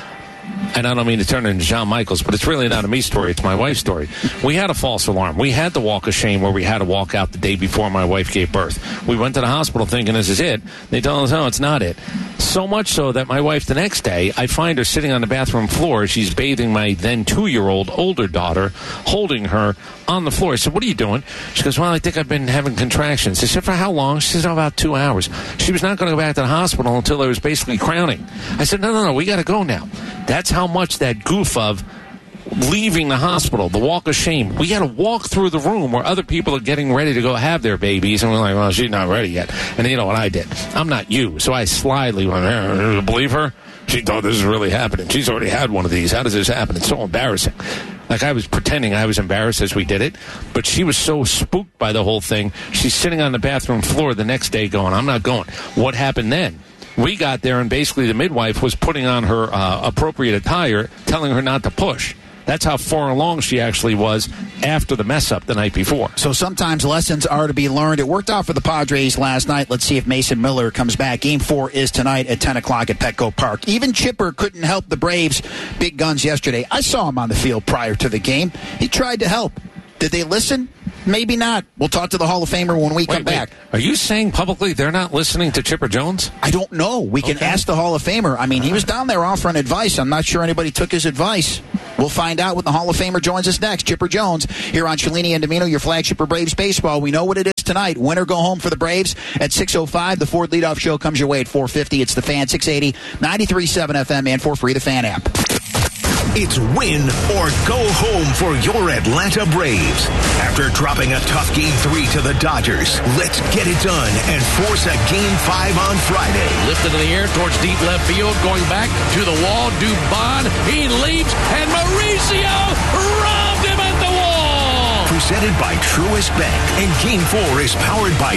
And I don't mean to turn it into John Michaels, but it's really not a me story. It's my wife's story. We had a false alarm. We had the walk of shame where we had to walk out the day before my wife gave birth. We went to the hospital thinking this is it. They told us, no, it's not it. So much so that my wife the next day, I find her sitting on the bathroom floor. She's bathing my then 2-year-old older daughter, holding her on the floor. I said, what are you doing? She goes, well, I think I've been having contractions. I said, for how long? She said, about 2 hours. She was not going to go back to the hospital until there was basically crowning. I said, no, we got to go now. That's how much that goof of leaving the hospital, the walk of shame. We got to walk through the room where other people are getting ready to go have their babies, and we're like, well, she's not ready yet. And you know what I did? I'm not you, so I slyly went, believe her? She thought this is really happening. She's already had one of these. How does this happen? It's so embarrassing. Like I was pretending I was embarrassed as we did it, but she was so spooked by the whole thing. She's sitting on the bathroom floor the next day going, I'm not going. What happened then? We got there, and basically the midwife was putting on her appropriate attire, telling her not to push. That's how far along she actually was after the mess-up the night before. So sometimes lessons are to be learned. It worked out for the Padres last night. Let's see if Mason Miller comes back. Game 4 is tonight at 10 o'clock at Petco Park. Even Chipper couldn't help the Braves' big guns yesterday. I saw him on the field prior to the game. He tried to help. Did they listen? Maybe not. We'll talk to the Hall of Famer when we come back. Are you saying publicly they're not listening to Chipper Jones? I don't know. We can ask the Hall of Famer. I mean, he was down there offering advice. I'm not sure anybody took his advice. We'll find out when the Hall of Famer joins us next. Chipper Jones here on Cellini and Domino, your flagship for Braves baseball. We know what it is tonight. Win or go home for the Braves at 6:05. The Ford Leadoff Show comes your way at 4:50. It's the Fan, 680, 93.7 FM, and for free, the Fan app. It's win or go home for your Atlanta Braves. After dropping a tough Game 3 to the Dodgers, let's get it done and force a Game 5 on Friday. Lifted in the air towards deep left field, going back to the wall. Dubon, he leaps, and Mauricio robbed him at the wall. Presented by Truist Bank, and Game 4 is powered by